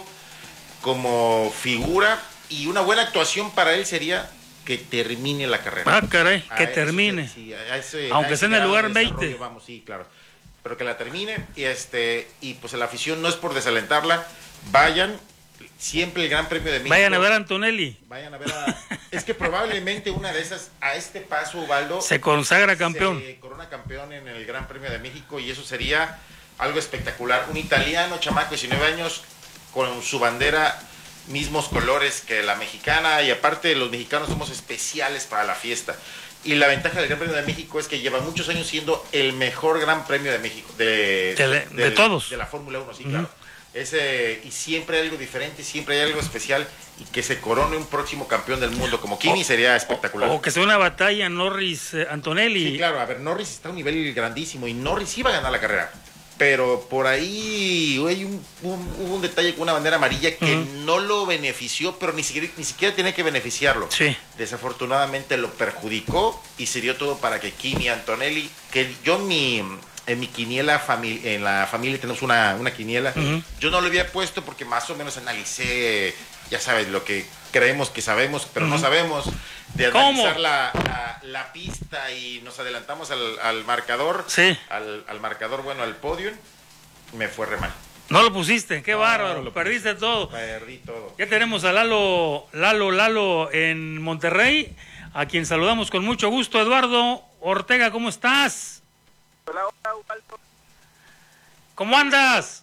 como figura y una buena actuación para él sería que termine la carrera. Ah, caray, que a termine. Ese, sí, a ese, aunque sea en el lugar veinte. Vamos, sí, claro. Pero que la termine y este y pues la afición no es por desalentarla, vayan siempre el Gran Premio de México. Vayan a ver a Antonelli. Vayan a ver a es que probablemente una de esas a este paso Ubaldo se consagra campeón. Se corona campeón en el Gran Premio de México y eso sería algo espectacular. Un italiano, chamaco de diecinueve años, con su bandera, mismos colores que la mexicana, y aparte los mexicanos somos especiales para la fiesta. Y la ventaja del Gran Premio de México es que lleva muchos años siendo el mejor Gran Premio de México. De, de, de, de todos. De la Fórmula uno, sí, uh-huh. claro. Ese, y siempre hay algo diferente, siempre hay algo especial, y que se corone un próximo campeón del mundo como Kimi o, sería espectacular. O, o que sea una batalla Norris-Antonelli. Sí, claro, a ver, Norris está a un nivel grandísimo y Norris iba a ganar la carrera. Pero por ahí hay un, un, hubo un detalle con una bandera amarilla que uh-huh. no lo benefició, pero ni siquiera, ni siquiera tenía que beneficiarlo. Sí. Desafortunadamente lo perjudicó y se dio todo para que Kimi Antonelli, que yo mi, en mi quiniela, famili- en la familia tenemos una, una quiniela, uh-huh. yo no lo había puesto porque más o menos analicé, ya sabes, lo que creemos que sabemos, pero uh-huh. no sabemos, de analizar la, la, la pista y nos adelantamos al, al marcador, sí. al, al marcador, bueno, al podium, me fue re mal. No lo pusiste, qué no, bárbaro, no perdiste puse. todo. Perdí todo. Ya tenemos a Lalo, Lalo, Lalo en Monterrey, a quien saludamos con mucho gusto. Eduardo Ortega, ¿cómo estás? Hola, hola, Ubaldo. ¿Cómo andas?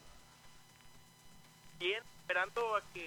Bien, esperando a que...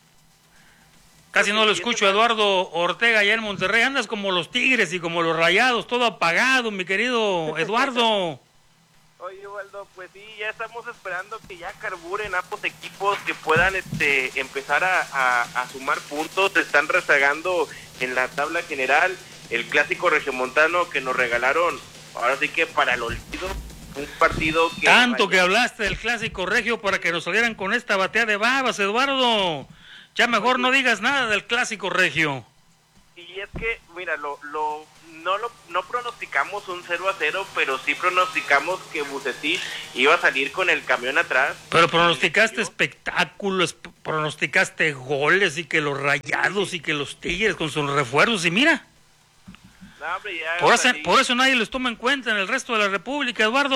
Casi no lo escucho, Eduardo Ortega, allá en Monterrey. Andas como los Tigres y como los Rayados, todo apagado, mi querido Eduardo. Oye, Ubaldo, pues sí, ya estamos esperando que ya carburen ambos equipos que puedan este empezar a, a, a sumar puntos. Se están rezagando en la tabla general. El clásico regiomontano que nos regalaron, ahora sí que para el olvido, un partido que... Tanto que hablaste del clásico regio para que nos salieran con esta batea de babas, Eduardo. Ya mejor no digas nada del clásico regio. Y es que, mira, lo, lo, no, lo, no pronosticamos un cero a cero, pero sí pronosticamos que Bucetich iba a salir con el camión atrás. Pero pronosticaste espectáculos, pronosticaste goles y que los Rayados y que los Tigres con sus refuerzos y mira. No, hombre, ya por, eso, salí, por eso nadie los toma en cuenta en el resto de la República, Eduardo.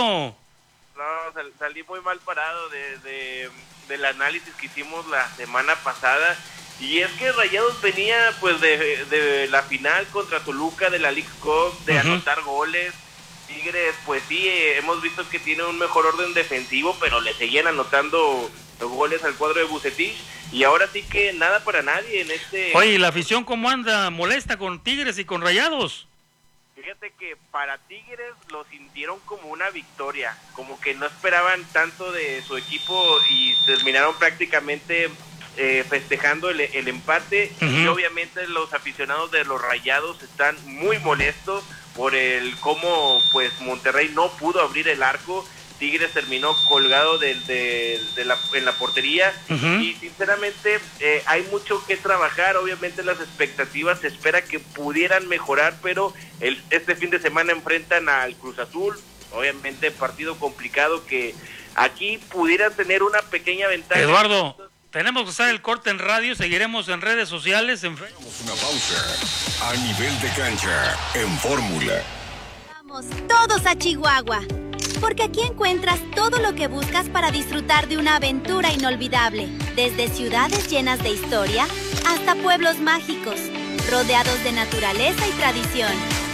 No, sal, salí muy mal parado de, de, del análisis que hicimos la semana pasada. Y es que Rayados venía pues de, de la final contra Toluca de la League Cup, de uh-huh. anotar goles. Tigres, pues sí, eh, hemos visto que tiene un mejor orden defensivo, pero le seguían anotando los goles al cuadro de Bucetich. Y ahora sí que nada para nadie en este... Oye, ¿y la afición cómo anda? ¿Molesta con Tigres y con Rayados? Fíjate que para Tigres lo sintieron como una victoria, como que no esperaban tanto de su equipo y terminaron prácticamente eh, festejando el, el empate. Uh-huh. Y obviamente los aficionados de los Rayados están muy molestos por el cómo pues Monterrey no pudo abrir el arco. Tigres terminó colgado de, de, de la, en la portería. Uh-huh. Y sinceramente eh, hay mucho que trabajar. Obviamente las expectativas se espera que pudieran mejorar, pero el, este fin de semana enfrentan al Cruz Azul. Obviamente partido complicado que aquí pudieran tener una pequeña ventaja. Eduardo, tenemos que hacer el corte en radio, seguiremos en redes sociales. En... Una pausa a nivel de cancha en Fórmula. Vamos todos a Chihuahua, porque aquí encuentras todo lo que buscas para disfrutar de una aventura inolvidable, desde ciudades llenas de historia hasta pueblos mágicos, rodeados de naturaleza y tradición.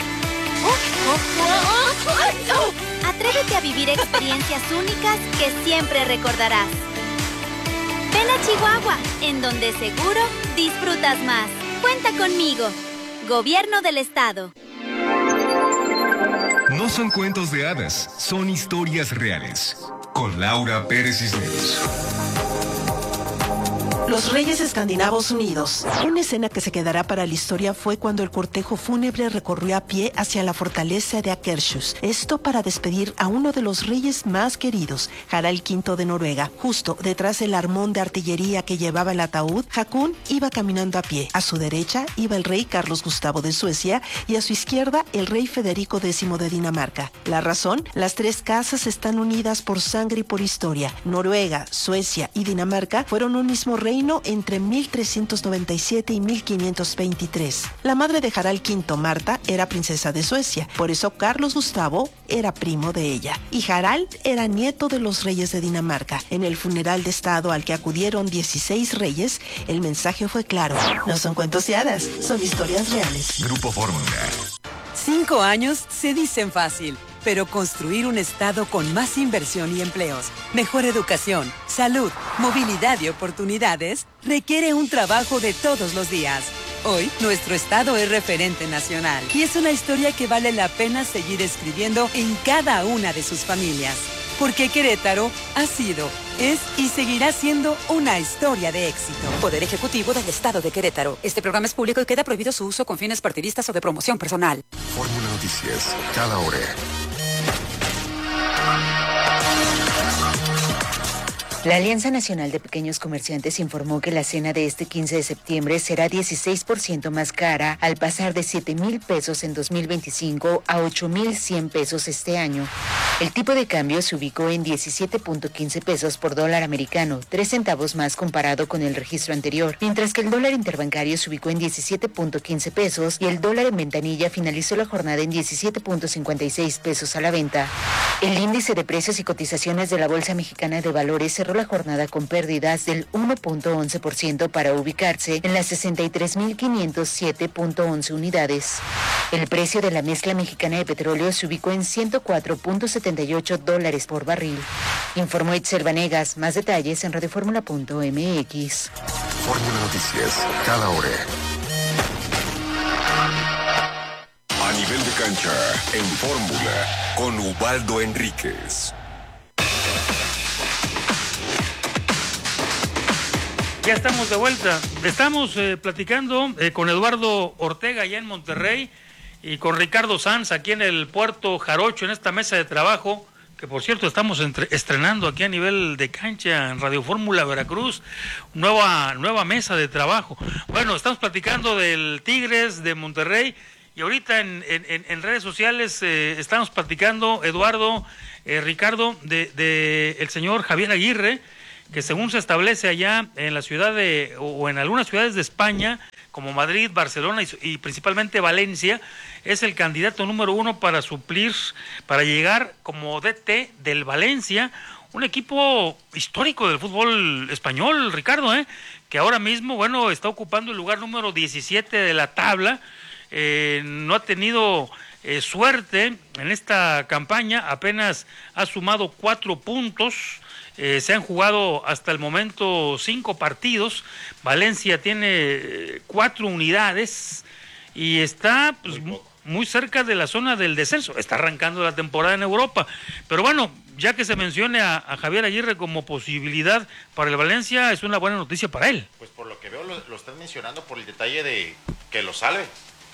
Atrévete a vivir experiencias únicas que siempre recordarás. Ven a Chihuahua, en donde seguro disfrutas más. Cuenta conmigo. Gobierno del Estado. No son cuentos de hadas, son historias reales. Con Laura Pérez Cisneros. Los Reyes Escandinavos Unidos. Una escena que se quedará para la historia fue cuando el cortejo fúnebre recorrió a pie hacia la fortaleza de Akershus. Esto para despedir a uno de los reyes más queridos, Harald quinto de Noruega. Justo detrás del armón de artillería que llevaba el ataúd, Hakon iba caminando a pie. A su derecha iba el rey Carlos Gustavo de Suecia y a su izquierda el rey Federico décimo de Dinamarca. La razón, las tres casas están unidas por sangre y por historia. Noruega, Suecia y Dinamarca fueron un mismo reino entre mil trescientos noventa y siete y mil quinientos veintitrés. La madre de Harald quinto, Marta, era princesa de Suecia, por eso Carlos Gustavo era primo de ella. Y Harald era nieto de los reyes de Dinamarca. En el funeral de estado al que acudieron dieciséis reyes, el mensaje fue claro. No son cuentos de hadas, son historias reales. Grupo Fórmula. Cinco años se dicen fácil, pero construir un estado con más inversión y empleos, mejor educación, salud, movilidad y oportunidades requiere un trabajo de todos los días. Hoy, nuestro estado es referente nacional y es una historia que vale la pena seguir escribiendo en cada una de sus familias. Porque Querétaro ha sido, es y seguirá siendo una historia de éxito. Poder Ejecutivo del Estado de Querétaro. Este programa es público y queda prohibido su uso con fines partidistas o de promoción personal. Fórmula Noticias, cada hora. La Alianza Nacional de Pequeños Comerciantes informó que la cena de este quince de septiembre será dieciséis por ciento más cara al pasar de siete mil pesos en dos mil veinticinco a ocho mil cien pesos este año. El tipo de cambio se ubicó en diecisiete punto quince pesos por dólar americano, tres centavos más comparado con el registro anterior, mientras que el dólar interbancario se ubicó en diecisiete punto quince pesos y el dólar en ventanilla finalizó la jornada en diecisiete punto cincuenta y seis pesos a la venta. El índice de precios y cotizaciones de la Bolsa Mexicana de Valores cerró la jornada con pérdidas del uno punto once por ciento para ubicarse en las sesenta y tres mil quinientos siete punto once unidades. El precio de la mezcla mexicana de petróleo se ubicó en ciento cuatro punto setenta y ocho dólares por barril. Informó Itzel Vanegas. Más detalles en radioformula punto m x. Fórmula Noticias, cada hora. A nivel de cancha, en Fórmula, con Ubaldo Enríquez. Ya estamos de vuelta. Estamos eh, platicando eh, con Eduardo Ortega allá en Monterrey y con Ricardo Sanz aquí en el Puerto Jarocho, en esta mesa de trabajo, que por cierto estamos entre, estrenando aquí a nivel de cancha en Radio Fórmula Veracruz, nueva, nueva mesa de trabajo. Bueno, estamos platicando del Tigres de Monterrey y ahorita en, en, en redes sociales eh, estamos platicando, Eduardo, eh, Ricardo, de, de el señor Javier Aguirre, que según se establece allá en la ciudad de, o en algunas ciudades de España, como Madrid, Barcelona y, y principalmente Valencia, es el candidato número uno para suplir, para llegar como D T del Valencia, un equipo histórico del fútbol español, Ricardo, ¿eh? que ahora mismo, bueno, está ocupando el lugar número diecisiete de la tabla, eh, no ha tenido eh, suerte en esta campaña, apenas ha sumado cuatro puntos. Eh, se han jugado hasta el momento cinco partidos. Valencia tiene eh, cuatro unidades y está pues, muy, muy cerca de la zona del descenso. Está arrancando la temporada en Europa. Pero bueno, ya que se mencione a, a Javier Aguirre como posibilidad para el Valencia, es una buena noticia para él. Pues por lo que veo lo, lo están mencionando por el detalle de que lo salve.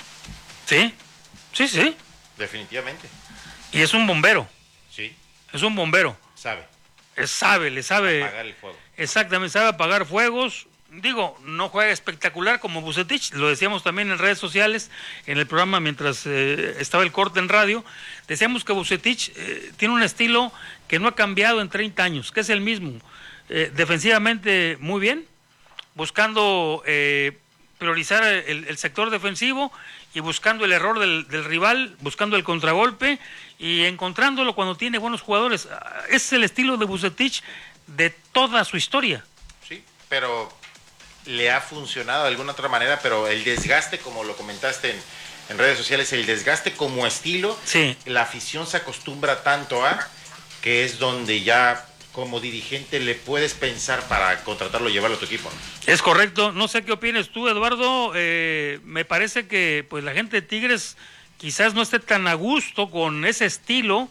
Sí, sí, sí. Definitivamente. Y es un bombero. Sí. Es un bombero. Sabe. Sabe, le sabe. Apagar el fuego. Exactamente, sabe apagar fuegos. Digo, no juega espectacular como Vucetich, lo decíamos también en redes sociales, en el programa mientras eh, estaba el corte en radio. Decíamos que Vucetich eh, tiene un estilo que no ha cambiado en treinta años, que es el mismo. Eh, defensivamente muy bien, buscando eh, priorizar el, el sector defensivo y buscando el error del, del rival, buscando el contragolpe y encontrándolo cuando tiene buenos jugadores. Ese es el estilo de Vucetich de toda su historia. Sí, pero le ha funcionado de alguna otra manera, pero el desgaste, como lo comentaste en, en redes sociales, el desgaste como estilo, sí. La afición se acostumbra tanto a que es donde ya como dirigente le puedes pensar para contratarlo y llevarlo a tu equipo, ¿no? Es correcto. No sé qué opinas tú, Eduardo. Eh, me parece que pues la gente de Tigres quizás no esté tan a gusto con ese estilo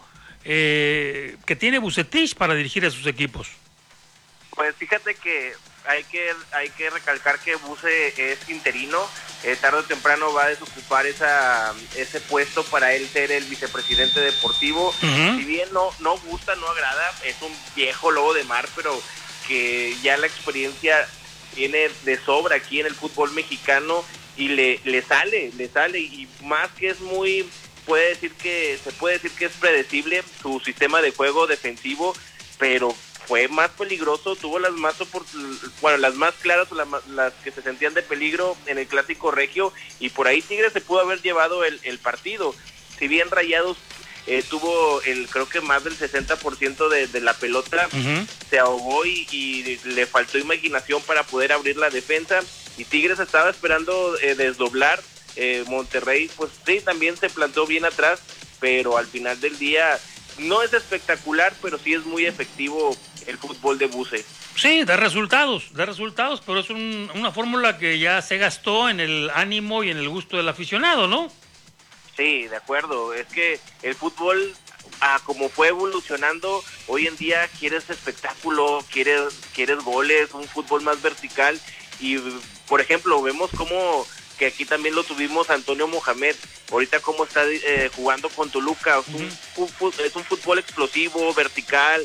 eh, que tiene Vucetich para dirigir a sus equipos. Pues fíjate que hay que hay que recalcar que Buce es interino, eh, tarde o temprano va a desocupar esa ese puesto para él ser el vicepresidente deportivo. Uh-huh. Si bien no no gusta, no agrada, es un viejo lobo de mar, pero que ya la experiencia tiene de sobra aquí en el fútbol mexicano y le le sale, le sale y más que es muy puede decir que se puede decir que es predecible su sistema de juego defensivo, pero fue más peligroso, tuvo las más bueno, las más claras, las, las que se sentían de peligro en el clásico regio, y por ahí Tigres se pudo haber llevado el, el partido. Si bien Rayados eh, tuvo el creo que más del sesenta por ciento de, de la pelota, uh-huh. se ahogó y, y le faltó imaginación para poder abrir la defensa, y Tigres estaba esperando eh, desdoblar. eh, Monterrey pues sí, también se plantó bien atrás, pero al final del día no es espectacular, pero sí es muy efectivo el fútbol de Buce. Sí, da resultados, da resultados, pero es un, una fórmula que ya se gastó en el ánimo y en el gusto del aficionado, ¿no? Sí, de acuerdo. Es que el fútbol, ah, como fue evolucionando, hoy en día quieres espectáculo, quieres, quieres goles, un fútbol más vertical. Y, por ejemplo, vemos cómo que aquí también lo tuvimos Antonio Mohamed, ahorita cómo está eh, jugando con Toluca, es un, uh-huh. un, es un fútbol explosivo, vertical,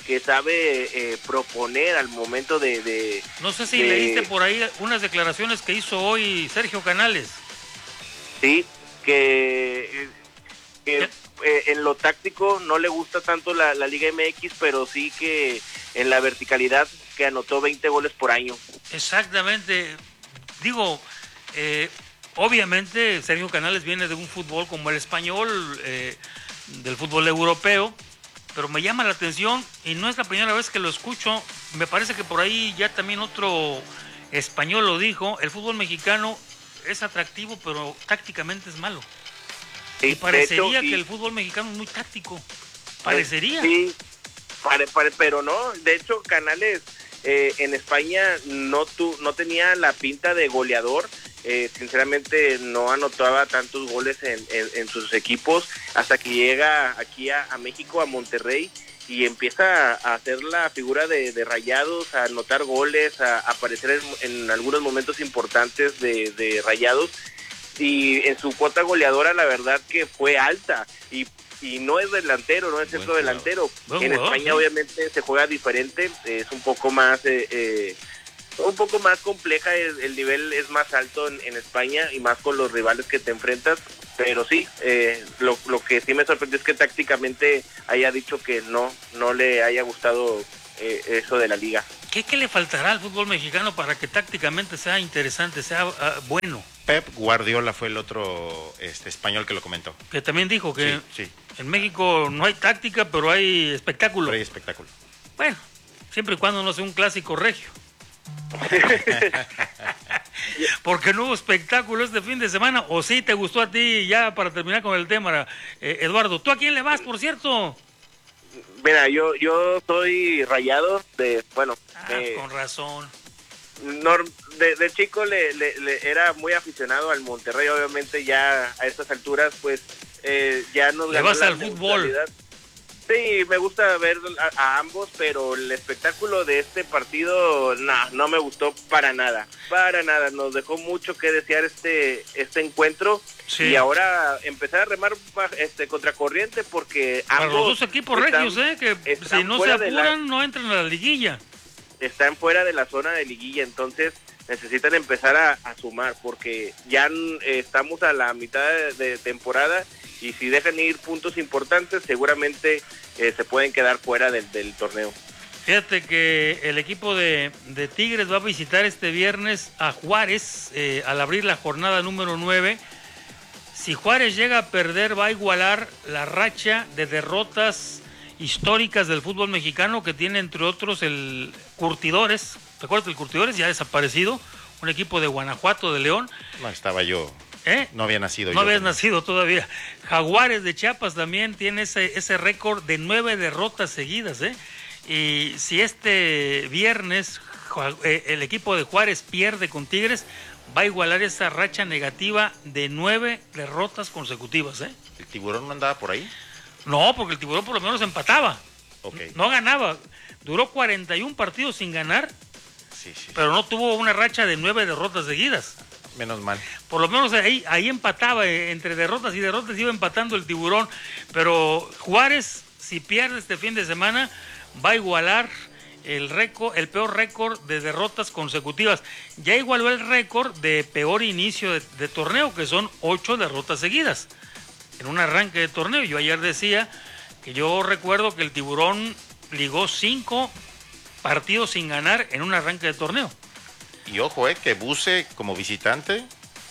que sabe eh, proponer al momento de... de no sé si de... leíste por ahí unas declaraciones que hizo hoy Sergio Canales. Sí, que, que eh, en lo táctico no le gusta tanto la, la Liga M X, pero sí que en la verticalidad, que anotó veinte goles por año. Exactamente. Digo, eh, obviamente Sergio Canales viene de un fútbol como el español, eh, del fútbol europeo, pero me llama la atención y no es la primera vez que lo escucho. Me parece que por ahí ya también otro español lo dijo: el fútbol mexicano es atractivo, pero tácticamente es malo. Sí, y parecería hecho, que y... el fútbol mexicano es muy táctico. Parecería. Sí, pare, pare, pero no. De hecho, Canales eh, en España no, tu, no tenía la pinta de goleador. Eh, sinceramente no anotaba tantos goles en, en, en sus equipos hasta que llega aquí a, a México, a Monterrey, y empieza a hacer la figura de, de Rayados, a anotar goles, a, a aparecer en, en algunos momentos importantes de, de Rayados, y en su cuota goleadora la verdad que fue alta, y, y no es delantero, no es centro delantero. Buen en jugador, España sí. Obviamente se juega diferente, es un poco más... Eh, eh, un poco más compleja, el, el nivel es más alto en, en España y más con los rivales que te enfrentas, pero sí, eh, lo, lo que sí me sorprendió es que tácticamente haya dicho que no, no le haya gustado eh, eso de la liga. ¿Qué, ¿Qué le faltará al fútbol mexicano para que tácticamente sea interesante, sea uh, bueno? Pep Guardiola fue el otro este, español que lo comentó. Que también dijo que sí, sí. en México no hay táctica, pero hay espectáculo. Pero hay espectáculo. Bueno, siempre y cuando no sea un clásico regio. Porque no hubo espectáculo este fin de semana. ¿O sí te gustó a ti? Ya para terminar con el tema, eh, Eduardo, ¿tú a quién le vas, por cierto? Mira, yo yo soy Rayado de, bueno, ah, eh, con razón. No, de, de chico le, le, le era muy aficionado al Monterrey. Obviamente ya a estas alturas pues eh, ya nos le ganó vas la al fútbol. Sí, me gusta ver a, a ambos, pero el espectáculo de este partido no, no me gustó para nada, para nada, nos dejó mucho que desear este este encuentro. Sí. Y ahora empezar a remar este contracorriente porque para ambos los dos equipos regios, eh, que si no se apuran la, no entran a la liguilla. Están fuera de la zona de liguilla, entonces necesitan empezar a, a sumar porque ya eh, estamos a la mitad de, de temporada. Y si dejan ir puntos importantes, seguramente eh, se pueden quedar fuera del, del torneo. Fíjate que el equipo de, de Tigres va a visitar este viernes a Juárez eh, al abrir la jornada número nueve. Si Juárez llega a perder, va a igualar la racha de derrotas históricas del fútbol mexicano que tiene entre otros el Curtidores. ¿Te acuerdas del Curtidores? Ya ha desaparecido. Un equipo de Guanajuato, de León. No, estaba yo... ¿Eh? No había nacido. No habías nacido todavía. Jaguares de Chiapas también tiene ese, ese récord de nueve derrotas seguidas, ¿eh? Y si este viernes el equipo de Juárez pierde con Tigres, va a igualar esa racha negativa de nueve derrotas consecutivas, ¿eh? ¿El Tiburón no andaba por ahí? No, porque el Tiburón por lo menos empataba. Okay. No ganaba. Duró cuarenta y un partidos sin ganar, sí, sí, pero no tuvo una racha de nueve derrotas seguidas. Menos mal. Por lo menos ahí, ahí empataba, entre derrotas y derrotas iba empatando el Tiburón. Pero Juárez, si pierde este fin de semana, va a igualar el récord, el peor récord de derrotas consecutivas. Ya igualó el récord de peor inicio de, de torneo, que son ocho derrotas seguidas en un arranque de torneo. Yo ayer decía que yo recuerdo que el Tiburón ligó cinco partidos sin ganar en un arranque de torneo. Y ojo, eh, que Buse como visitante,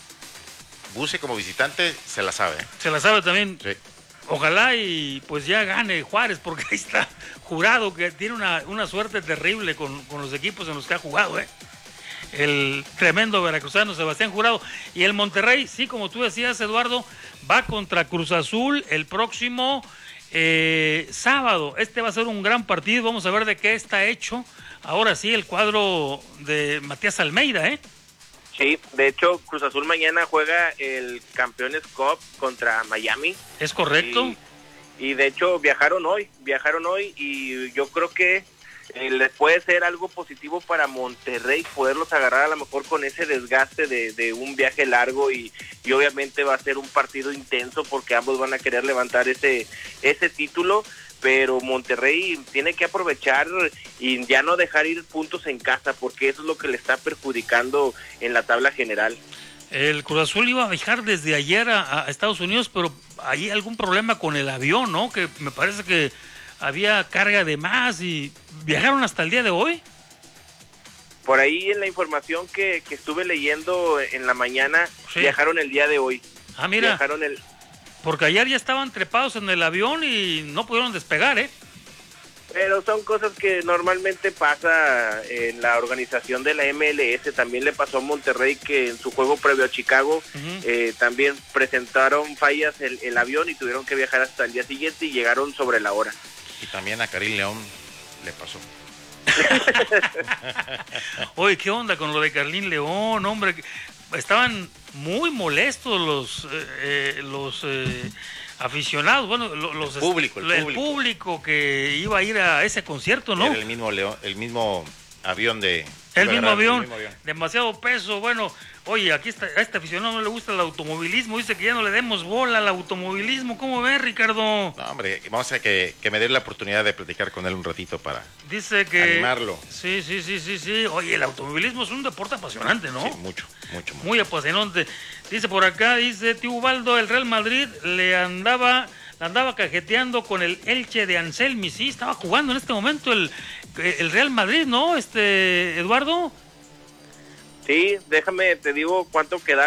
Buse como visitante se la sabe. ¿eh? Se la sabe también. Sí. Ojalá y pues ya gane Juárez, porque ahí está Jurado, que tiene una, una suerte terrible con, con los equipos en los que ha jugado, ¿eh? El tremendo veracruzano Sebastián Jurado. Y el Monterrey, sí, como tú decías, Eduardo, va contra Cruz Azul el próximo eh, sábado. Este va a ser un gran partido, vamos a ver de qué está hecho. Ahora sí, el cuadro de Matías Almeida, ¿eh? Sí, de hecho, Cruz Azul mañana juega el Campeones Cup contra Miami. ¿Es correcto? Y, y de hecho viajaron hoy, viajaron hoy y yo creo que eh, le puede ser algo positivo para Monterrey, poderlos agarrar a lo mejor con ese desgaste de, de un viaje largo y, y obviamente va a ser un partido intenso porque ambos van a querer levantar ese, ese título, pero Monterrey tiene que aprovechar y ya no dejar ir puntos en casa porque eso es lo que le está perjudicando en la tabla general. El Cruz Azul iba a viajar desde ayer a, a Estados Unidos, pero hay algún problema con el avión, ¿no? Que me parece que había carga de más y viajaron hasta el día de hoy. Por ahí en la información que, que estuve leyendo en la mañana, sí. Viajaron el día de hoy. Ah, mira, viajaron el... porque ayer ya estaban trepados en el avión y no pudieron despegar, ¿eh? Pero son cosas que normalmente pasa en la organización de la M L S. También le pasó a Monterrey que en su juego previo a Chicago uh-huh. eh, también presentaron fallas el, el avión y tuvieron que viajar hasta el día siguiente y llegaron sobre la hora. Y también a Karim León le pasó. Oye, ¿qué onda con lo de Karim León? Hombre, estaban muy molestos los... Eh, los eh, aficionados, bueno, los, el público, el, el público. público que iba a ir a ese concierto, ¿no? Era el mismo León, el mismo avión de... El mismo avión, el mismo avión, demasiado peso. Bueno, oye, aquí está, a este aficionado no le gusta el automovilismo, dice que ya no le demos bola al automovilismo. ¿Cómo ves, Ricardo? No, hombre, vamos a que, que me dé la oportunidad de platicar con él un ratito para dice que animarlo. Sí, sí, sí, sí, sí. Oye, el automovilismo es un deporte apasionante, ¿no? Sí, mucho, mucho, mucho. Muy apasionante. Dice por acá, dice Tío Ubaldo, el Real Madrid le andaba... andaba cajeteando con el Elche de Anselmi, sí, estaba jugando en este momento el, el Real Madrid, ¿no, este Eduardo? Sí, déjame, te digo cuánto quedaron.